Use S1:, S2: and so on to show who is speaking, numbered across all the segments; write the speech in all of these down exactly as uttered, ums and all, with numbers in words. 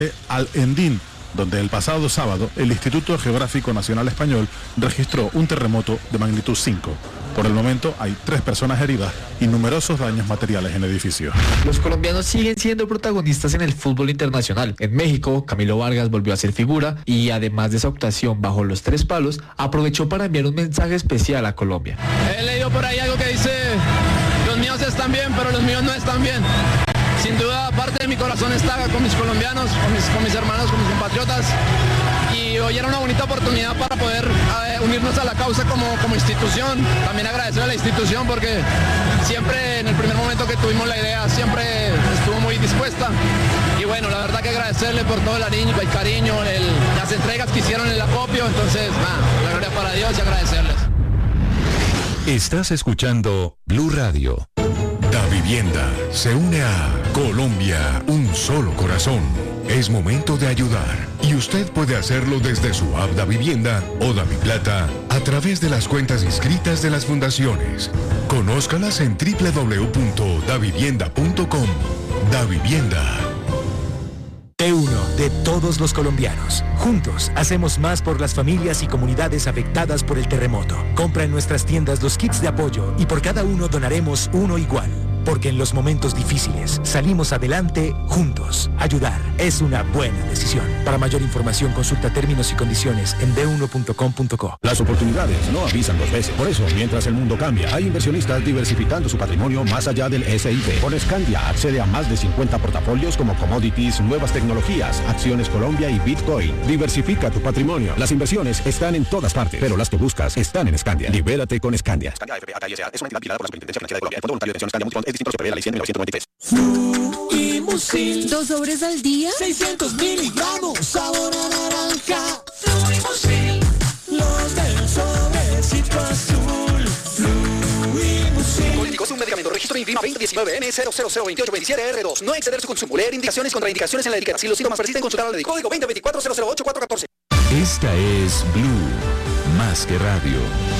S1: Al-Endín, donde el pasado sábado el Instituto Geográfico Nacional Español registró un terremoto de magnitud cinco. Por el momento hay tres personas heridas y numerosos daños materiales en edificios.
S2: Los colombianos siguen siendo protagonistas en el fútbol internacional. En México, Camilo Vargas volvió a ser figura y además de esa actuación bajo los tres palos, aprovechó para enviar un mensaje especial a Colombia.
S3: He leído por ahí algo que dice, los míos están bien, pero los míos no están bien. Sin duda, parte de mi corazón está con mis colombianos, con mis, con mis hermanos, con mis compatriotas. Y hoy era una bonita oportunidad para poder eh, unirnos a la causa como, como institución. También agradecer a la institución porque siempre en el primer momento que tuvimos la idea, siempre estuvo muy dispuesta. Y bueno, la verdad que agradecerle por todo el cariño, el cariño el, las entregas que hicieron en el acopio. Entonces, nada, la gloria para Dios y agradecerles.
S4: Estás escuchando Blue Radio. Da Vivienda se une a Colombia, un solo corazón. Es momento de ayudar y usted puede hacerlo desde su app Da Vivienda o Da Mi Plata a través de las cuentas inscritas de las fundaciones. Conózcalas en doble u doble u doble u punto da vivienda punto com. Da Vivienda.
S5: T uno de todos los colombianos. Juntos hacemos más por las familias y comunidades afectadas por el terremoto. Compra en nuestras tiendas los kits de apoyo y por cada uno donaremos uno igual. Porque en los momentos difíciles salimos adelante juntos. Ayudar es una buena decisión. Para mayor información consulta términos y condiciones en d uno punto com punto co.
S6: Las oportunidades no avisan dos veces. Por eso, mientras el mundo cambia, hay inversionistas diversificando su patrimonio más allá del S I P. Con Scandia accede a más de cincuenta portafolios como commodities, nuevas tecnologías, acciones Colombia y Bitcoin. Diversifica tu patrimonio. Las inversiones están en todas partes, pero las que buscas están en Scandia. Libérate con Scandia. Scandia F P A K I S A es una entidad vigilada por la Superintendencia Financiera de Colombia. El Fondo Voluntario de Acción Scandia Multicom es distinto, se prevé la ley cien mil novecientos noventa y tres.
S7: Fluimusil. Dos sobres al día. seiscientos miligramos. Sabor a naranja. Fluimusil. Los del sobrecito azul. Fluimusil.
S8: Políticos, un medicamento. Registro INVIMA veinte diecinueve N cero cero cero veintiocho veintisiete R dos. No exceder su consumo. Leer indicaciones, contraindicaciones en la etiqueta. Si los síntomas persisten, consultar al médico. Código veinte veinticuatro cero cero ocho cuatro catorce.
S4: Esta es Blue, más que radio.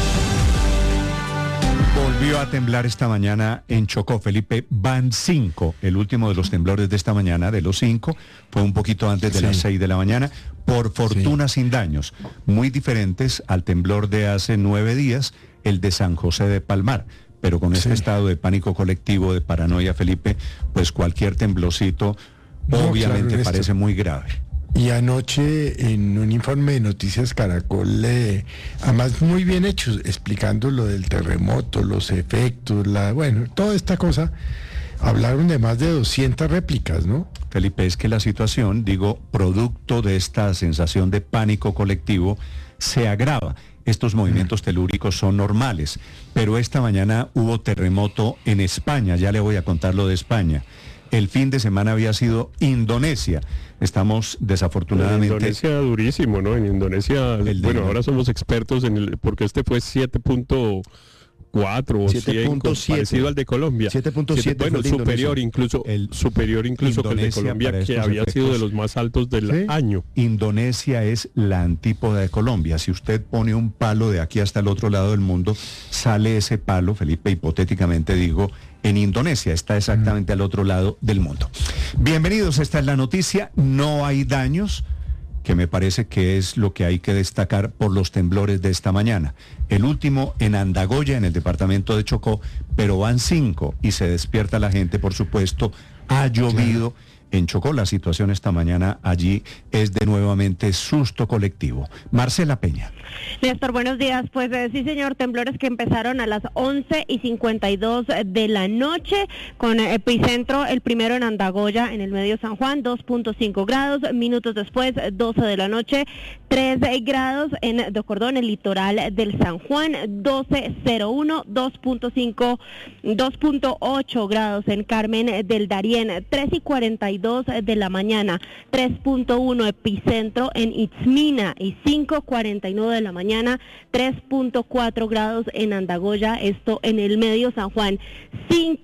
S9: Volvió a temblar esta mañana en Chocó, Felipe. Van cinco. El último de los temblores de esta mañana, de los cinco, fue un poquito antes de sí. las seis de la mañana. Por fortuna sí. sin daños. Muy diferentes al temblor de hace nueve días, el de San José de Palmar. Pero con este sí. estado de pánico colectivo, de paranoia, Felipe, pues cualquier temblorcito no, obviamente claro, parece muy grave.
S10: Y anoche en un informe de Noticias Caracol, eh, además muy bien hecho, explicando lo del terremoto, los efectos, la bueno, toda esta cosa, hablaron de más de doscientas réplicas, ¿no?
S9: Felipe, es que la situación, digo, producto de esta sensación de pánico colectivo, se agrava. Estos movimientos telúricos son normales, pero esta mañana hubo terremoto en España, ya le voy a contar lo de España. El fin de semana había sido Indonesia. Estamos desafortunadamente...
S11: En Indonesia durísimo, ¿no? En Indonesia, el bueno, ahora somos expertos en el... porque este fue siete punto cuatro o siete punto siete, parecido al de Colombia.
S10: siete punto siete,
S11: bueno, superior incluso, el superior incluso que el de Colombia, que había efectos, sido de los más altos del ¿sí? año.
S9: Indonesia es la antípoda de Colombia. Si usted pone un palo de aquí hasta el otro lado del mundo, sale ese palo, Felipe, hipotéticamente digo, en Indonesia, está exactamente mm. al otro lado del mundo. Bienvenidos, esta es la noticia, no hay daños, que me parece que es lo que hay que destacar por los temblores de esta mañana. El último en Andagoya, en el departamento de Chocó, pero van cinco y se despierta la gente, por supuesto, ha llovido. Claro. En Chocó la situación esta mañana allí es de nuevamente susto colectivo. Marcela Peña.
S12: Néstor, buenos días. Pues eh, sí, señor, temblores que empezaron a las once y cincuenta y dos de la noche, con eh, epicentro el primero en Andagoya, en el medio San Juan, dos punto cinco grados. Minutos después, doce de la noche, tres grados en Do Cordón, el litoral del San Juan, doce cero uno, dos punto cinco, dos punto ocho grados en Carmen del Darién, tres y cuarenta y dos de la mañana, tres punto uno epicentro en Itzmina y cinco cuarenta y nueve de la mañana, tres punto cuatro grados en Andagoya, esto en el medio San Juan, cinco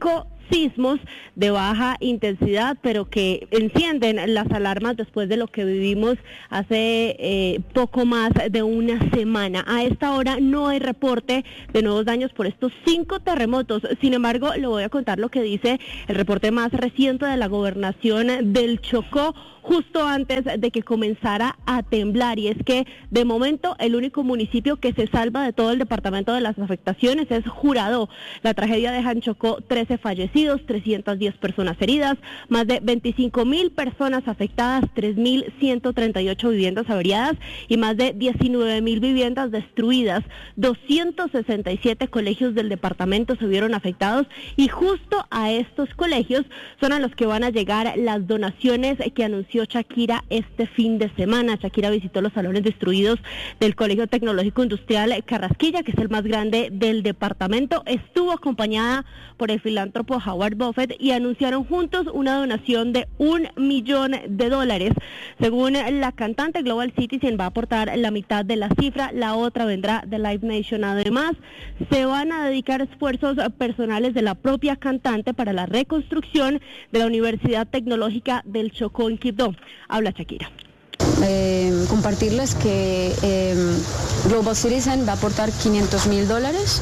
S12: sismos de baja intensidad, pero que encienden las alarmas después de lo que vivimos hace eh, poco más de una semana. A esta hora no hay reporte de nuevos daños por estos cinco terremotos. Sin embargo, le voy a contar lo que dice el reporte más reciente de la gobernación del Chocó, justo antes de que comenzara a temblar, y es que de momento el único municipio que se salva de todo el departamento de las afectaciones es Jurado. La tragedia deja en Chocó trece fallecidos, trescientas diez personas heridas, más de veinticinco mil personas afectadas, tres mil ciento treinta y ocho viviendas averiadas y más de diecinueve mil viviendas destruidas. doscientos sesenta y siete colegios del departamento se vieron afectados, y justo a estos colegios son a los que van a llegar las donaciones que anunció Shakira este fin de semana. Shakira visitó los salones destruidos del Colegio Tecnológico Industrial Carrasquilla, que es el más grande del departamento. Estuvo acompañada por el filántropo Howard Buffett y anunciaron juntos una donación de un millón de dólares. Según la cantante, Global Citizen va a aportar la mitad de la cifra, la otra vendrá de Live Nation. Además, se van a dedicar esfuerzos personales de la propia cantante para la reconstrucción de la Universidad Tecnológica del Chocó en Quibdó. Habla Shakira.
S13: Eh, compartirles que eh, Global Citizen va a aportar quinientos mil dólares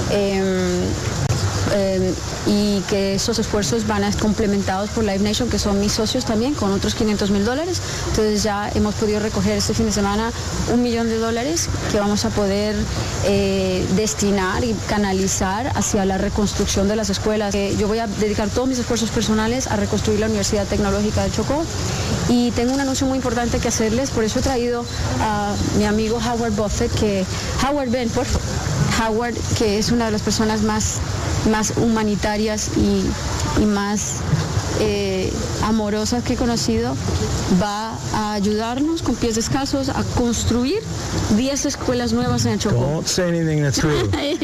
S13: eh, eh, y que esos esfuerzos van a ser complementados por Live Nation, que son mis socios también, con otros quinientos mil dólares. Entonces ya hemos podido recoger este fin de semana un millón de dólares que vamos a poder eh, destinar y canalizar hacia la reconstrucción de las escuelas. Eh, yo voy a dedicar todos mis esfuerzos personales a reconstruir la Universidad Tecnológica de Chocó, y tengo un anuncio muy importante que hacerles, por eso he traído a mi amigo Howard Buffett, que Howard, ven, por favor. Howard, que es una de las personas más, más humanitarias y, y más eh, amorosas que he conocido, va a ayudarnos con pies descalzos a construir diez escuelas nuevas en el Chocó.
S14: Don't say anything that's true.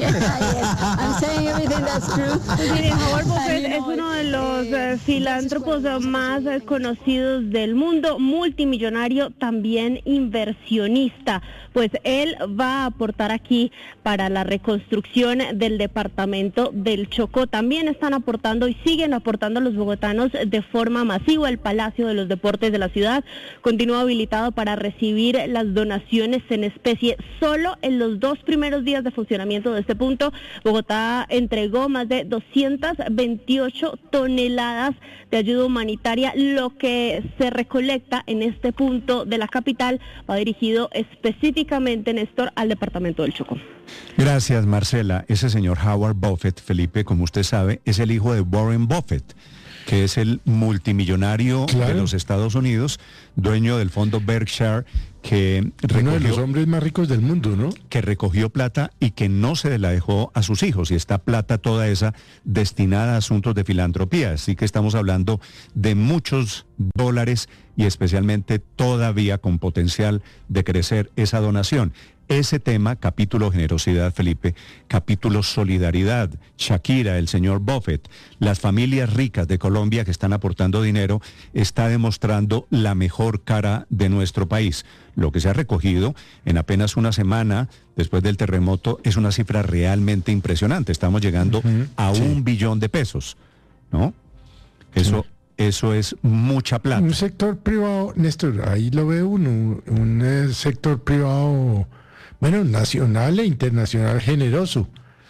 S13: I'm saying everything that's true.
S12: Mire, Howard Buffett es uno de los eh, filántropos más eh, conocidos del mundo, multimillonario, también inversionista. Pues él va a aportar aquí para la reconstrucción del departamento del Chocó. También están aportando y siguen aportando los bogotanos de forma masiva. El Palacio de los Deportes de la ciudad continúa habilitado para recibir las donaciones en especie. Solo en los dos primeros días de funcionamiento de este punto, Bogotá entregó más de doscientas veintiocho toneladas de ayuda humanitaria. Lo que se recolecta en este punto de la capital va dirigido específicamente, Néstor, al departamento del Chocó.
S9: Gracias, Marcela. Ese señor Howard Buffett, Felipe, como usted sabe, es el hijo de Warren Buffett, que es el multimillonario claro. de los Estados Unidos, dueño del fondo Berkshire, que
S10: recogió, uno de los hombres más ricos del mundo, ¿no?
S9: Que recogió plata y que no se la dejó a sus hijos, y está plata toda esa destinada a asuntos de filantropía. Así que estamos hablando de muchos dólares, y especialmente todavía con potencial de crecer esa donación. Ese tema, capítulo generosidad, Felipe, capítulo solidaridad, Shakira, el señor Buffett, las familias ricas de Colombia que están aportando dinero, está demostrando la mejor cara de nuestro país. Lo que se ha recogido en apenas una semana después del terremoto es una cifra realmente impresionante. Estamos llegando uh-huh, a sí. un billón de pesos, ¿no? Eso... Sí. Eso es mucha plata.
S10: Un sector privado, Néstor, ahí lo ve uno, un, un eh, sector privado, bueno, nacional e internacional generoso,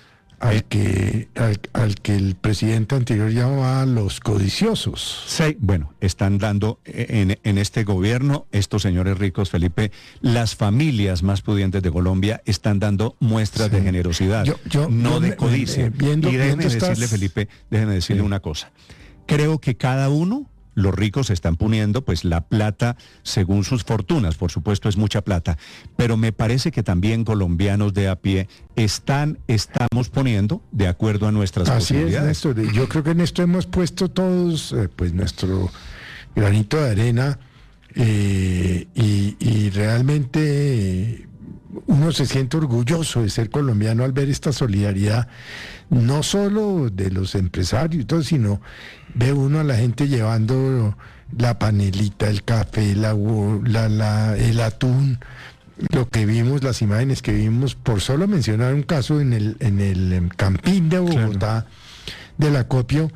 S10: al ¿Eh? que al, al que el presidente anterior llamaba los codiciosos.
S9: Sí, bueno, están dando en, en este gobierno, estos señores ricos, Felipe, las familias más pudientes de Colombia están dando muestras sí. de generosidad, yo, yo, no yo, de codicia. Eh, viendo, y déjeme decirle, estás... Felipe, déjeme decirle sí. una cosa. Creo que cada uno, los ricos están poniendo pues la plata según sus fortunas, por supuesto es mucha plata, pero me parece que también colombianos de a pie están, estamos poniendo de acuerdo a nuestras
S10: Así
S9: posibilidades.
S10: Es, Néstor. Yo creo que en esto hemos puesto todos eh, pues nuestro granito de arena eh, y, y realmente eh, uno se siente orgulloso de ser colombiano al ver esta solidaridad, no solo de los empresarios y todo, sino ve uno a la gente llevando la panelita, el café, la, la, la, el atún, lo que vimos, las imágenes que vimos, por solo mencionar un caso en el, en el Campín de Bogotá, claro. del acopio,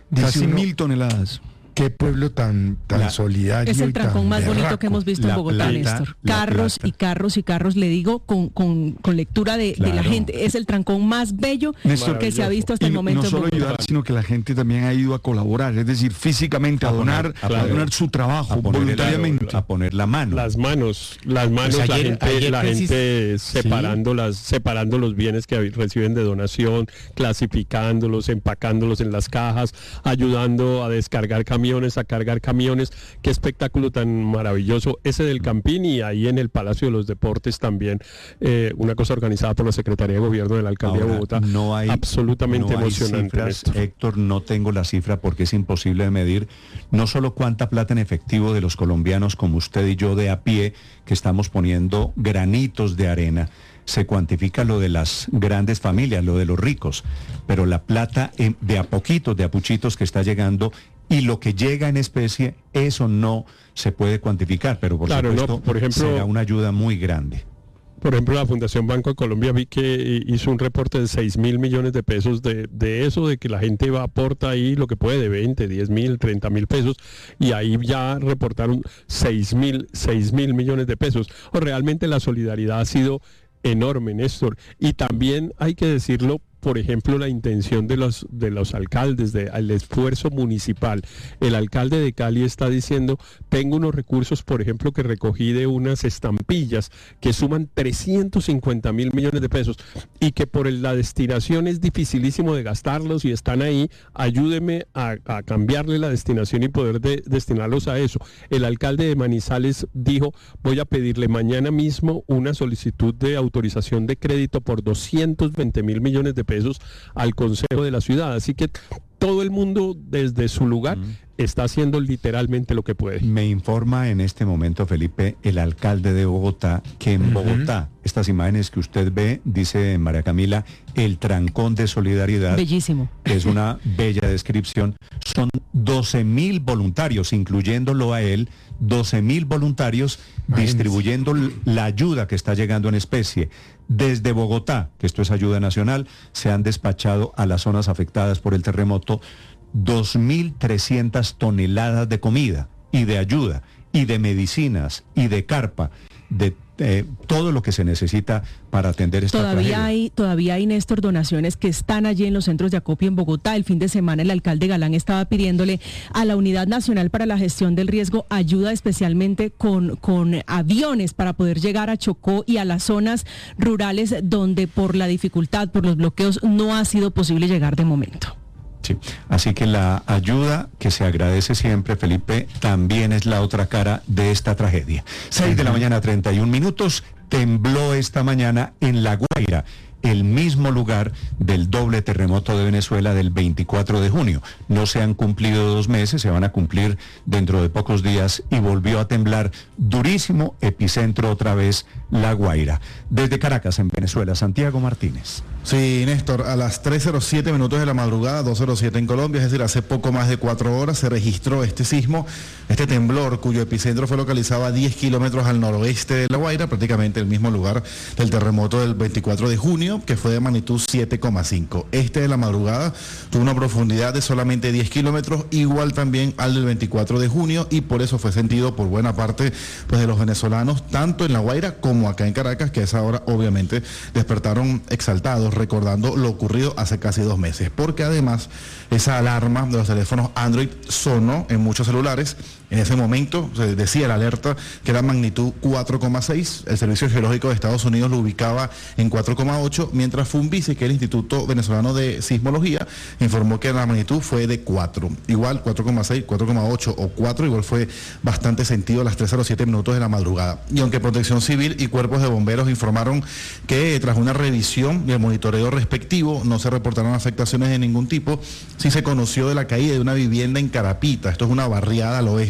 S9: Casi mil toneladas.
S10: Qué pueblo tan, tan la, solidario.
S14: Es el trancón más
S10: berraco.
S14: bonito que hemos visto la en Bogotá, plata, Néstor. Carros plata. y carros y carros, le digo, con, con, con lectura de, claro. de la gente. Es el trancón más bello Néstor, que se ha visto hasta y el momento.
S9: No solo
S14: en
S9: ayudar, sino que la gente también ha ido a colaborar, es decir, físicamente a, a donar, poner, a, a donar su trabajo, a poner, voluntariamente.
S11: A poner la mano. Las manos, las manos, pues ayer, la gente, ayer la gente separando, ¿sí? las, separando los bienes que reciben de donación, clasificándolos, empacándolos en las cajas, ayudando a descargar camiones, a cargar camiones. Qué espectáculo tan maravilloso ese del Campín, y ahí en el Palacio de los Deportes también, eh, una cosa organizada por la Secretaría de Gobierno de la Alcaldía
S9: Ahora,
S11: de Bogotá,
S9: no hay,
S11: absolutamente
S9: no hay
S11: emocionante.
S9: Cifras, Héctor, no tengo la cifra porque es imposible de medir, no solo cuánta plata en efectivo de los colombianos como usted y yo de a pie, que estamos poniendo granitos de arena, se cuantifica lo de las grandes familias, lo de los ricos, pero la plata de a poquitos, de a puchitos que está llegando, y lo que llega en especie, eso no se puede cuantificar, pero por claro, supuesto no, por ejemplo, será una ayuda muy grande.
S11: Por ejemplo, la Fundación Banco de Colombia vi que hizo un reporte de seis mil millones de pesos de, de eso, de que la gente va aporta ahí lo que puede, de veinte, diez mil, treinta mil pesos, y ahí ya reportaron seis mil millones de pesos. O realmente la solidaridad ha sido enorme, Néstor, y también hay que decirlo, por ejemplo, la intención de los de los alcaldes, de, el esfuerzo municipal. El alcalde de Cali está diciendo, tengo unos recursos, por ejemplo, que recogí de unas estampillas que suman trescientos cincuenta mil millones de pesos, y que por el, la destinación es dificilísimo de gastarlos y están ahí, ayúdeme a, a cambiarle la destinación y poder de, destinarlos a eso. El alcalde de Manizales dijo, voy a pedirle mañana mismo una solicitud de autorización de crédito por doscientos veinte mil millones de pesos al Consejo de la Ciudad, así que todo el mundo desde su lugar mm. está haciendo literalmente lo que puede.
S9: Me informa en este momento, Felipe, el alcalde de Bogotá, que en uh-huh. Bogotá, estas imágenes que usted ve, dice María Camila, el trancón de solidaridad.
S14: Bellísimo.
S9: Que es una bella descripción. Son doce mil voluntarios, incluyéndolo a él, doce mil voluntarios Imagínense. distribuyendo la ayuda que está llegando en especie. Desde Bogotá, que esto es ayuda nacional, se han despachado a las zonas afectadas por el terremoto dos mil trescientas toneladas de comida y de ayuda y de medicinas y de carpa, de eh, todo lo que se necesita para atender esta
S14: todavía
S9: tragedia.
S14: Hay, todavía hay, Néstor, donaciones que están allí en los centros de acopio en Bogotá. El fin de semana el alcalde Galán estaba pidiéndole a la Unidad Nacional para la Gestión del Riesgo ayuda especialmente con, con aviones para poder llegar a Chocó y a las zonas rurales donde por la dificultad, por los bloqueos, no ha sido posible llegar de momento.
S9: Sí, así que la ayuda que se agradece siempre, Felipe, también es la otra cara de esta tragedia. seis de la mañana, treinta y un minutos, tembló esta mañana en La Guaira, el mismo lugar del doble terremoto de Venezuela del veinticuatro de junio. No se han cumplido dos meses, se van a cumplir dentro de pocos días, y volvió a temblar durísimo, epicentro otra vez La Guaira. Desde Caracas, en Venezuela, Santiago Martínez.
S15: Sí, Néstor, a las tres cero siete minutos de la madrugada, dos cero siete en Colombia, es decir, hace poco más de cuatro horas, se registró este sismo, este temblor, cuyo epicentro fue localizado a diez kilómetros al noroeste de La Guaira, prácticamente el mismo lugar del terremoto del veinticuatro de junio, que fue de magnitud siete coma cinco. Este de la madrugada tuvo una profundidad de solamente diez kilómetros, igual también al del veinticuatro de junio, y por eso fue sentido por buena parte pues, de los venezolanos, tanto en La Guaira como acá en Caracas, que a esa hora obviamente despertaron exaltados, recordando lo ocurrido hace casi dos meses, porque además esa alarma de los teléfonos Android sonó en muchos celulares. En ese momento se decía la alerta que era magnitud cuatro coma seis, el Servicio Geológico de Estados Unidos lo ubicaba en cuatro coma ocho, mientras Funvice, que es el Instituto Venezolano de Sismología, informó que la magnitud fue de cuatro. Igual cuatro coma seis, cuatro coma ocho o cuatro, igual fue bastante sentido a las tres cero siete minutos de la madrugada. Y aunque Protección Civil y cuerpos de bomberos informaron que tras una revisión y el monitoreo respectivo no se reportaron afectaciones de ningún tipo, sí se conoció de la caída de una vivienda en Carapita, esto es una barriada al oeste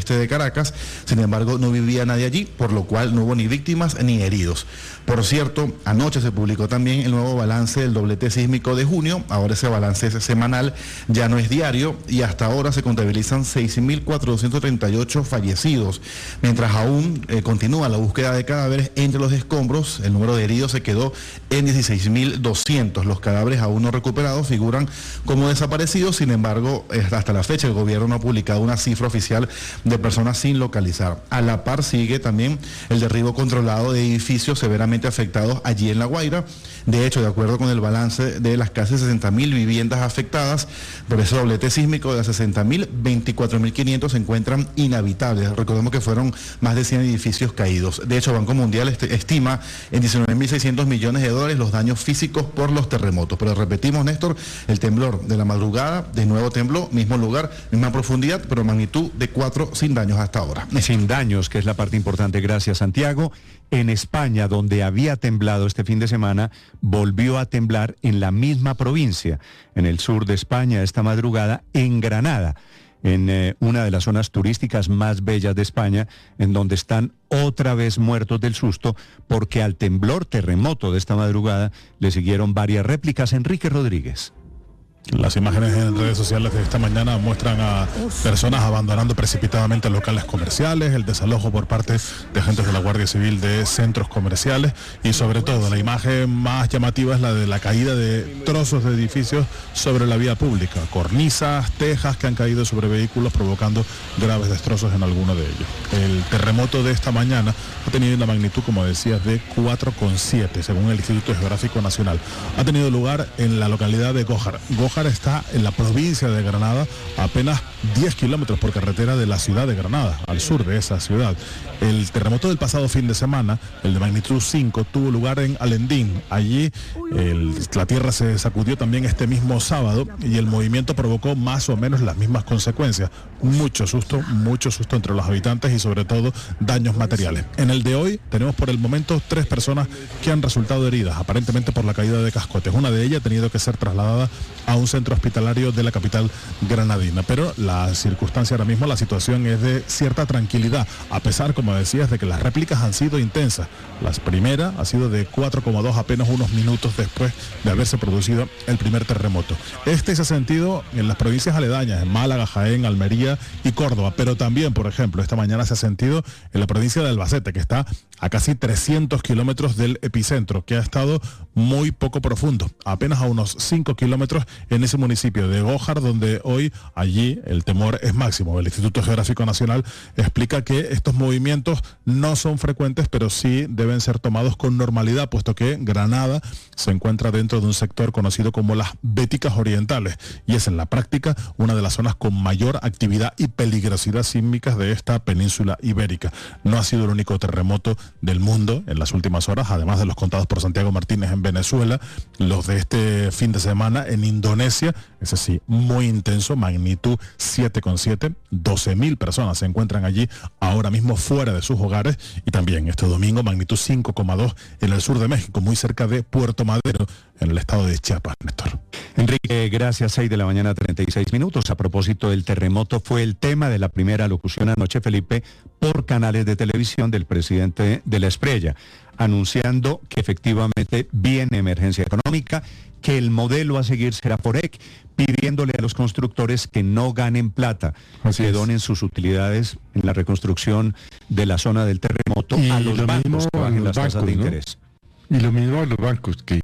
S15: noroeste de Caracas. Sin embargo, no vivía nadie allí, por lo cual no hubo ni víctimas ni heridos. Por cierto, anoche se publicó también el nuevo balance del doblete sísmico de junio. Ahora ese balance es semanal, ya no es diario, y hasta ahora se contabilizan seis mil cuatrocientos treinta y ocho fallecidos. Mientras aún eh, continúa la búsqueda de cadáveres entre los escombros, el número de heridos se quedó en dieciséis mil doscientos. Los cadáveres aún no recuperados figuran como desaparecidos. Sin embargo, hasta la fecha el gobierno no ha publicado una cifra oficial de personas sin localizar. A la par sigue también el derribo controlado de edificios severamente afectados allí en La Guaira. De hecho, de acuerdo con el balance de las casi sesenta mil viviendas afectadas por ese doblete sísmico, de las sesenta mil, veinticuatro mil quinientos se encuentran inhabitables. Recordemos que fueron más de cien edificios caídos. De hecho, Banco Mundial est- estima en diecinueve mil seiscientos millones de dólares los daños físicos por los terremotos. Pero repetimos, Néstor, el temblor de la madrugada de nuevo tembló, mismo lugar, misma profundidad, pero magnitud de cuatro sin daños hasta ahora.
S9: Sin daños, que es la parte importante. Gracias, Santiago. En España, donde había temblado este fin de semana, volvió a temblar en la misma provincia, en el sur de España, esta madrugada, en Granada, en eh, una de las zonas turísticas más bellas de España, en donde están otra vez muertos del susto, porque al temblor terremoto de esta madrugada le siguieron varias réplicas. Enrique Rodríguez.
S1: Las imágenes en redes sociales de esta mañana muestran a personas abandonando precipitadamente locales comerciales, el desalojo por parte de agentes de la Guardia Civil de centros comerciales y sobre todo la imagen más llamativa es la de la caída de trozos de edificios sobre la vía pública, cornisas, tejas que han caído sobre vehículos provocando graves destrozos en alguno de ellos. El terremoto de esta mañana ha tenido una magnitud, como decías, de cuatro coma siete según el Instituto Geográfico Nacional. Ha tenido lugar en la localidad de Gójar. Gójar está en la provincia de Granada, a apenas diez kilómetros por carretera de la ciudad de Granada, al sur de esa ciudad. El terremoto del pasado fin de semana, el de magnitud cinco, tuvo lugar en Alendín. Allí el, la tierra se sacudió también este mismo sábado y el movimiento provocó más o menos las mismas consecuencias. Mucho susto, mucho susto entre los habitantes y sobre todo daños materiales. En el de hoy tenemos por el momento tres personas que han resultado heridas, aparentemente por la caída de cascotes. Una de ellas ha tenido que ser trasladada a un centro hospitalario de la capital granadina, pero la circunstancia ahora mismo, la situación es de cierta tranquilidad, a pesar, como decías, de que las réplicas han sido intensas. La primera ha sido de cuatro coma dos apenas unos minutos después de haberse producido el primer terremoto. Este se ha sentido en las provincias aledañas, en Málaga, Jaén, Almería y Córdoba, pero también, por ejemplo, esta mañana se ha sentido en la provincia de Albacete, que está a casi trescientos kilómetros del epicentro, que ha estado muy poco profundo, apenas a unos cinco kilómetros en ese municipio de Gójar, donde hoy allí el temor es máximo. El Instituto Geográfico Nacional explica que estos movimientos no son frecuentes, pero sí deben ser tomados con normalidad, puesto que Granada se encuentra dentro de un sector conocido como las Béticas Orientales y es en la práctica una de las zonas con mayor actividad y peligrosidad sísmicas de esta península ibérica. No ha sido el único terremoto del mundo en las últimas horas, además de los contados por Santiago Martínez en Venezuela, los de este fin de semana en Indonesia, ese sí, muy intenso, magnitud siete coma siete, doce mil personas se encuentran allí ahora mismo fuera de sus hogares y también este domingo magnitud cinco coma dos en el sur de México, muy cerca de Puerto Madero, en el estado de Chiapas, Néstor.
S9: Enrique, gracias. seis de la mañana, treinta y seis minutos. A propósito del terremoto, fue el tema de la primera locución anoche, Felipe, por canales de televisión del presidente de la Espriella, anunciando que efectivamente viene emergencia económica, que el modelo a seguir será Forec, pidiéndole a los constructores que no ganen plata, Así que es. donen sus utilidades en la reconstrucción de la zona del terremoto y a los bancos que bajen las tasas de interés.
S10: ¿no? Y lo mismo a los bancos, que,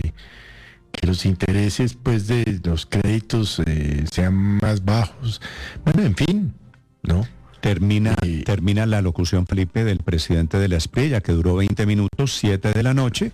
S10: que los intereses pues de los créditos eh, sean más bajos. Bueno, en fin, ¿no?
S9: Termina, y... termina la locución, Felipe, del presidente de la Espriella, que duró veinte minutos, siete de la noche,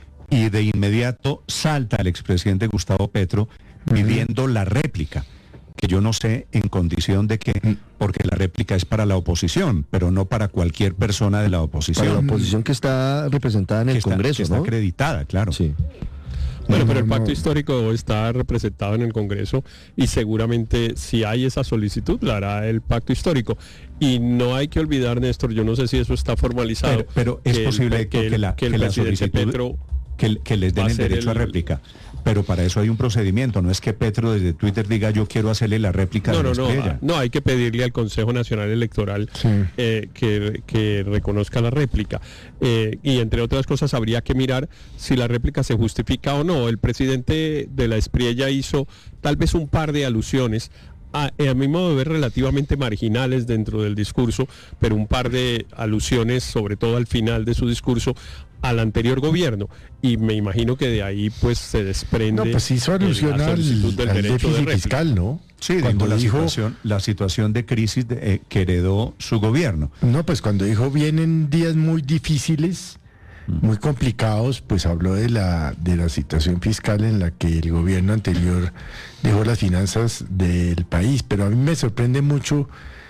S9: y de inmediato salta el expresidente Gustavo Petro pidiendo uh-huh. la réplica, que yo no sé en condición de que, porque la réplica es para la oposición, pero no para cualquier persona de la oposición.
S16: Para la oposición que está representada en el
S9: que está,
S16: Congreso,
S9: que está
S16: ¿no?
S9: acreditada, claro.
S16: Sí.
S11: Bueno, pero el pacto histórico está representado en el Congreso y seguramente si hay esa solicitud la hará el pacto histórico. Y no hay que olvidar, Néstor, yo no sé si eso está formalizado.
S9: Pero, pero es
S11: que
S9: posible
S11: el,
S9: que,
S11: que,
S9: que la,
S11: que el
S9: que la
S11: presidente
S9: solicitud...
S11: Petro...
S9: que, que les den el derecho el... a réplica. Pero para eso hay un procedimiento, no es que Petro desde Twitter diga yo quiero hacerle la réplica.
S11: No,
S9: de
S11: no,
S9: la
S11: no,
S9: estrella.
S11: no, hay que pedirle al Consejo Nacional Electoral sí. eh, que, que reconozca la réplica. Eh, y entre otras cosas habría que mirar si la réplica se justifica o no. El presidente de la Espriella hizo tal vez un par de alusiones A, a mi modo de ver relativamente marginales dentro del discurso, pero un par de alusiones, sobre todo al final de su discurso, al anterior gobierno, y me imagino que de ahí pues se desprende.
S10: No, pues hizo alusión
S11: la solicitud del
S10: al, al
S11: derecho
S10: déficit
S11: de
S10: fiscal, ¿no?
S9: Sí, cuando la dijo, situación, la situación de crisis de, eh, que heredó su gobierno.
S10: No, pues cuando dijo vienen días muy difíciles, muy complicados, pues habló de la de la situación fiscal en la que el gobierno anterior dejó las finanzas del país. Pero a mí me sorprende mucho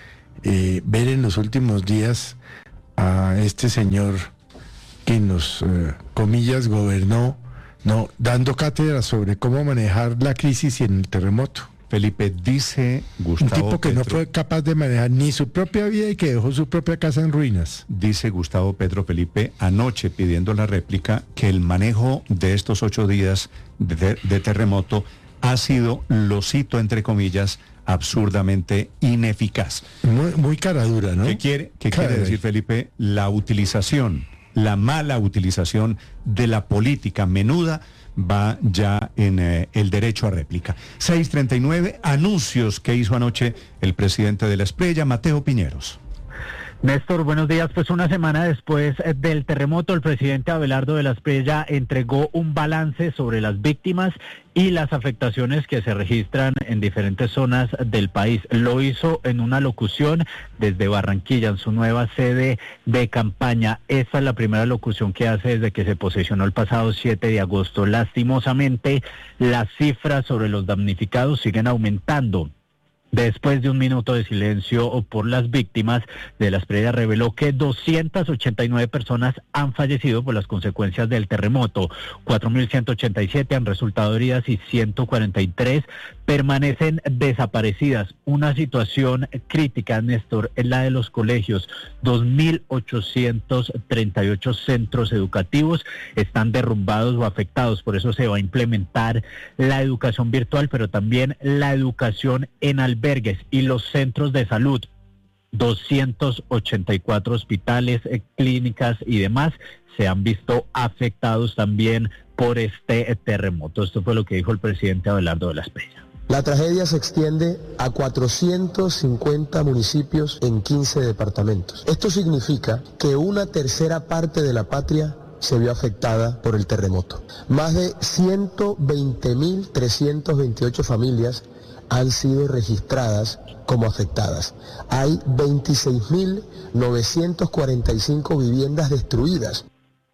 S10: eh, ver en los últimos días a este señor que nos, eh, comillas, gobernó, no, dando cátedra sobre cómo manejar la crisis y en el terremoto.
S9: Felipe, dice Gustavo
S10: Un tipo que
S9: Petro,
S10: no fue capaz de manejar ni su propia vida y que dejó su propia casa en ruinas.
S9: Dice Gustavo Petro Felipe anoche pidiendo la réplica que el manejo de estos ocho días de, de terremoto ha sido, lo cito entre comillas, absurdamente ineficaz.
S10: Muy, muy cara dura, ¿no?
S9: ¿Qué quiere, qué quiere decir, Felipe? La utilización, la mala utilización de la política menuda va ya en eh, el derecho a réplica. seis treinta y nueve, anuncios que hizo anoche el presidente de la Espriella, Mateo Piñeros.
S17: Néstor, buenos días. Pues una semana después del terremoto, el presidente Abelardo de la Espriella entregó un balance sobre las víctimas y las afectaciones que se registran en diferentes zonas del país. Lo hizo en una locución desde Barranquilla, en su nueva sede de campaña. Esta es la primera locución que hace desde que se posesionó el pasado siete de agosto. Lastimosamente, las cifras sobre los damnificados siguen aumentando. Después de un minuto de silencio por las víctimas, de la Espriella reveló que doscientas ochenta y nueve personas han fallecido por las consecuencias del terremoto, cuatro mil ciento ochenta y siete han resultado heridas y ciento cuarenta y tres permanecen desaparecidas. Una situación crítica, Néstor, es la de los colegios. dos mil ochocientos treinta y ocho centros educativos están derrumbados o afectados, por eso se va a implementar la educación virtual, pero también la educación en albergues y los centros de salud. doscientos ochenta y cuatro hospitales, eh, clínicas y demás se han visto afectados también por este terremoto. Esto fue lo que dijo el presidente Abelardo de la Espriella.
S18: La tragedia se extiende a cuatrocientos cincuenta municipios en quince departamentos. Esto significa que una tercera parte de la patria se vio afectada por el terremoto. Más de ciento veinte mil trescientas veintiocho familias han sido registradas como afectadas. Hay veintiséis mil novecientas cuarenta y cinco viviendas destruidas.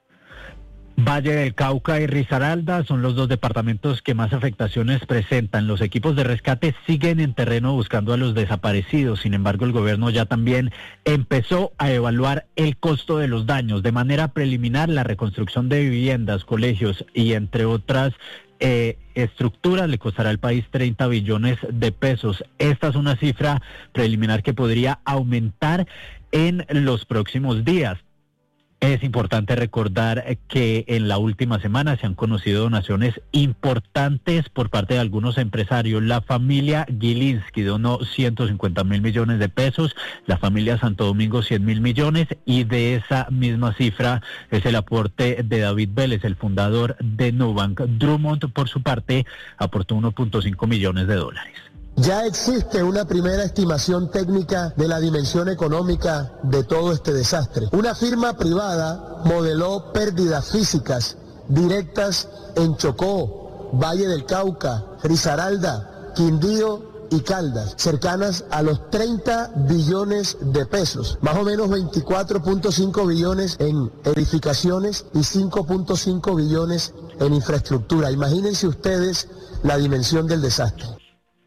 S17: Valle del Cauca y Risaralda son los dos departamentos que más afectaciones presentan. Los equipos de rescate siguen en terreno buscando a los desaparecidos. Sin embargo, el gobierno ya también empezó a evaluar el costo de los daños. De manera preliminar, la reconstrucción de viviendas, colegios y entre otras Eh, estructuras le costará al país treinta billones de pesos. Esta es una cifra preliminar que podría aumentar en los próximos días. Es importante recordar que en la última semana se han conocido donaciones importantes por parte de algunos empresarios. La familia Gilinski donó ciento cincuenta mil millones de pesos, la familia Santo Domingo cien mil millones, y de esa misma cifra es el aporte de David Vélez, el fundador de Nubank. Drummond, por su parte, aportó uno punto cinco millones de dólares.
S18: Ya existe una primera estimación técnica de la dimensión económica de todo este desastre. Una firma privada modeló pérdidas físicas directas en Chocó, Valle del Cauca, Risaralda, Quindío y Caldas, cercanas a los treinta billones de pesos, más o menos veinticuatro punto cinco billones en edificaciones y cinco punto cinco billones en infraestructura. Imagínense ustedes la dimensión del desastre.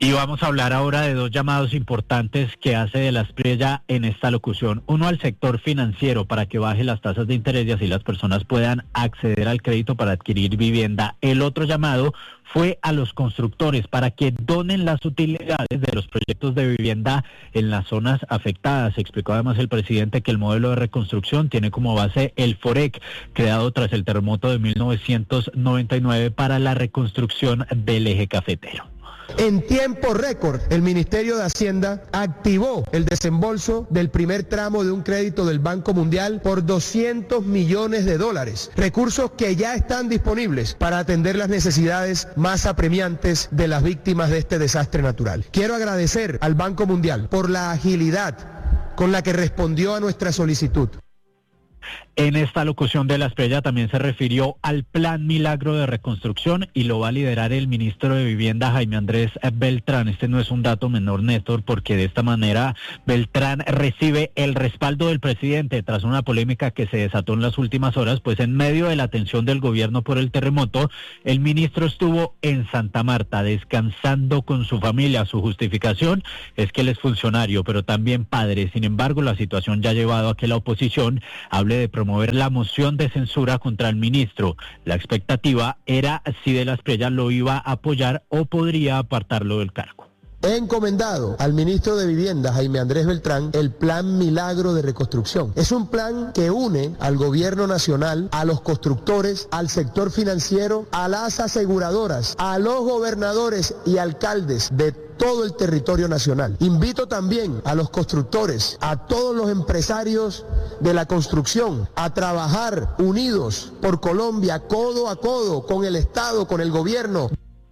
S17: Y vamos a hablar ahora de dos llamados importantes que hace de la Espriella en esta locución. Uno al sector financiero para que baje las tasas de interés y así las personas puedan acceder al crédito para adquirir vivienda. El otro llamado fue a los constructores para que donen las utilidades de los proyectos de vivienda en las zonas afectadas. Explicó además el presidente que el modelo de reconstrucción tiene como base el FOREC, creado tras el terremoto de mil novecientos noventa y nueve para la reconstrucción del eje cafetero.
S18: En tiempo récord, el Ministerio de Hacienda activó el desembolso del primer tramo de un crédito del Banco Mundial por doscientos millones de dólares, recursos que ya están disponibles para atender las necesidades más apremiantes de las víctimas de este desastre natural. Quiero agradecer al Banco Mundial por la agilidad con la que respondió a nuestra solicitud.
S17: En esta locución de la Espriella también se refirió al Plan Milagro de Reconstrucción y lo va a liderar el ministro de Vivienda, Jaime Andrés Beltrán. Este no es un dato menor, Néstor, porque de esta manera Beltrán recibe el respaldo del presidente tras una polémica que se desató en las últimas horas, pues en medio de la atención del gobierno por el terremoto, el ministro estuvo en Santa Marta descansando con su familia. Su justificación es que él es funcionario, pero también padre. Sin embargo, la situación ya ha llevado a que la oposición hable de promover la moción de censura contra el ministro. La expectativa era si de la Espriella lo iba a apoyar o podría apartarlo del cargo.
S18: He encomendado al ministro de Vivienda, Jaime Andrés Beltrán, el Plan Milagro de Reconstrucción. Es un plan que une al gobierno nacional, a los constructores, al sector financiero, a las aseguradoras, a los gobernadores y alcaldes de todo el territorio nacional. Invito también a los constructores, a todos los empresarios de la construcción, a trabajar unidos por Colombia, codo a codo, con el Estado, con el gobierno.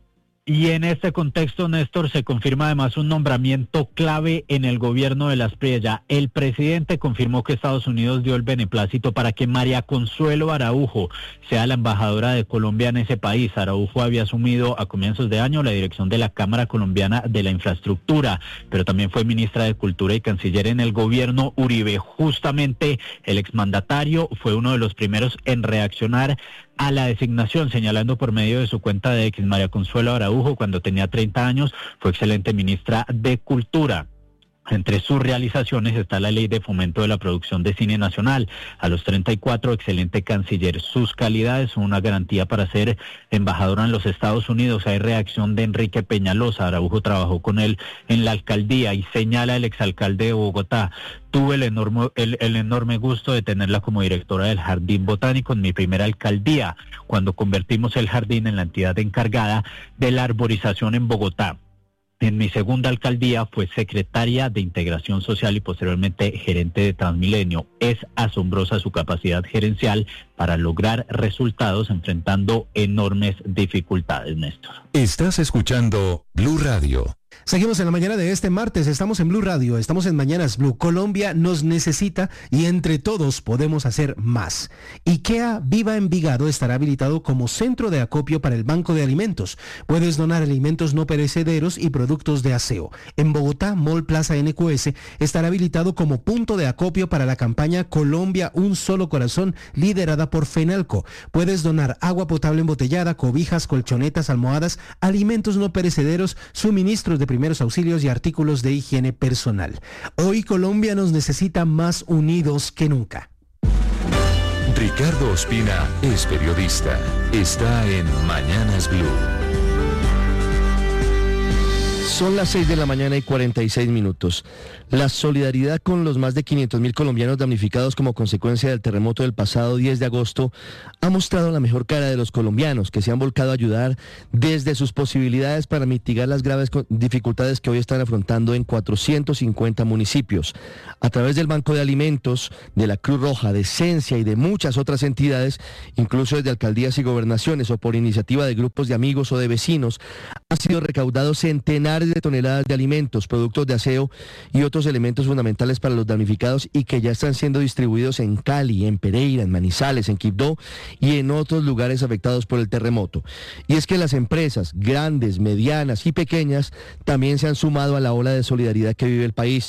S17: Y en este contexto, Néstor, se confirma además un nombramiento clave en el gobierno de la Espriella. El presidente confirmó que Estados Unidos dio el beneplácito para que María Consuelo Araujo sea la embajadora de Colombia en ese país. Araujo había asumido a comienzos de año la dirección de la Cámara Colombiana de la Infraestructura, pero también fue ministra de Cultura y canciller en el gobierno Uribe. Justamente el exmandatario fue uno de los primeros en reaccionar a la designación, señalando por medio de su cuenta de X, María Consuelo Araujo, cuando tenía treinta años, fue excelente ministra de Cultura. Entre sus realizaciones está la Ley de Fomento de la Producción de Cine Nacional. A los treinta y cuatro, excelente canciller. Sus calidades son una garantía para ser embajadora en los Estados Unidos. Hay reacción de Enrique Peñalosa. Araujo trabajó con él en la alcaldía y señala el exalcalde de Bogotá. Tuve el enorme, el, el enorme gusto de tenerla como directora del Jardín Botánico en mi primera alcaldía, cuando convertimos el jardín en la entidad encargada de la arborización en Bogotá. En mi segunda alcaldía fue secretaria de Integración Social y posteriormente gerente de Transmilenio. Es asombrosa su capacidad gerencial para lograr resultados enfrentando enormes dificultades, Néstor.
S4: Estás escuchando Blue Radio.
S19: Seguimos en la mañana de este martes, estamos en Blue Radio, estamos en Mañanas Blue. Colombia nos necesita y entre todos podemos hacer más. IKEA Viva Envigado estará habilitado como centro de acopio para el Banco de Alimentos. Puedes donar alimentos no perecederos y productos de aseo. En Bogotá, Mall Plaza N Q S estará habilitado como punto de acopio para la campaña Colombia Un Solo Corazón, liderada por FENALCO. Puedes donar agua potable embotellada, cobijas, colchonetas, almohadas, alimentos no perecederos, suministros de primeros auxilios y artículos de higiene personal. Hoy Colombia nos necesita más unidos que nunca.
S4: Ricardo Ospina es periodista. Está en Mañanas Blue.
S16: Son las seis de la mañana y cuarenta y seis minutos. La solidaridad con los más de quinientos mil colombianos damnificados como consecuencia del terremoto del pasado diez de agosto ha mostrado la mejor cara de los colombianos, que se han volcado a ayudar desde sus posibilidades para mitigar las graves dificultades que hoy están afrontando en cuatrocientos cincuenta municipios. A través del Banco de Alimentos, de la Cruz Roja, de Esencia y de muchas otras entidades, incluso desde alcaldías y gobernaciones o por iniciativa de grupos de amigos o de vecinos, han sido recaudados centenares de toneladas de alimentos, productos de aseo y otros elementos fundamentales para los damnificados y que ya están siendo distribuidos en Cali, en Pereira, en Manizales, en Quibdó y en otros lugares afectados por el terremoto. Y es que las empresas grandes, medianas y pequeñas también se han sumado a la ola de solidaridad que vive el país.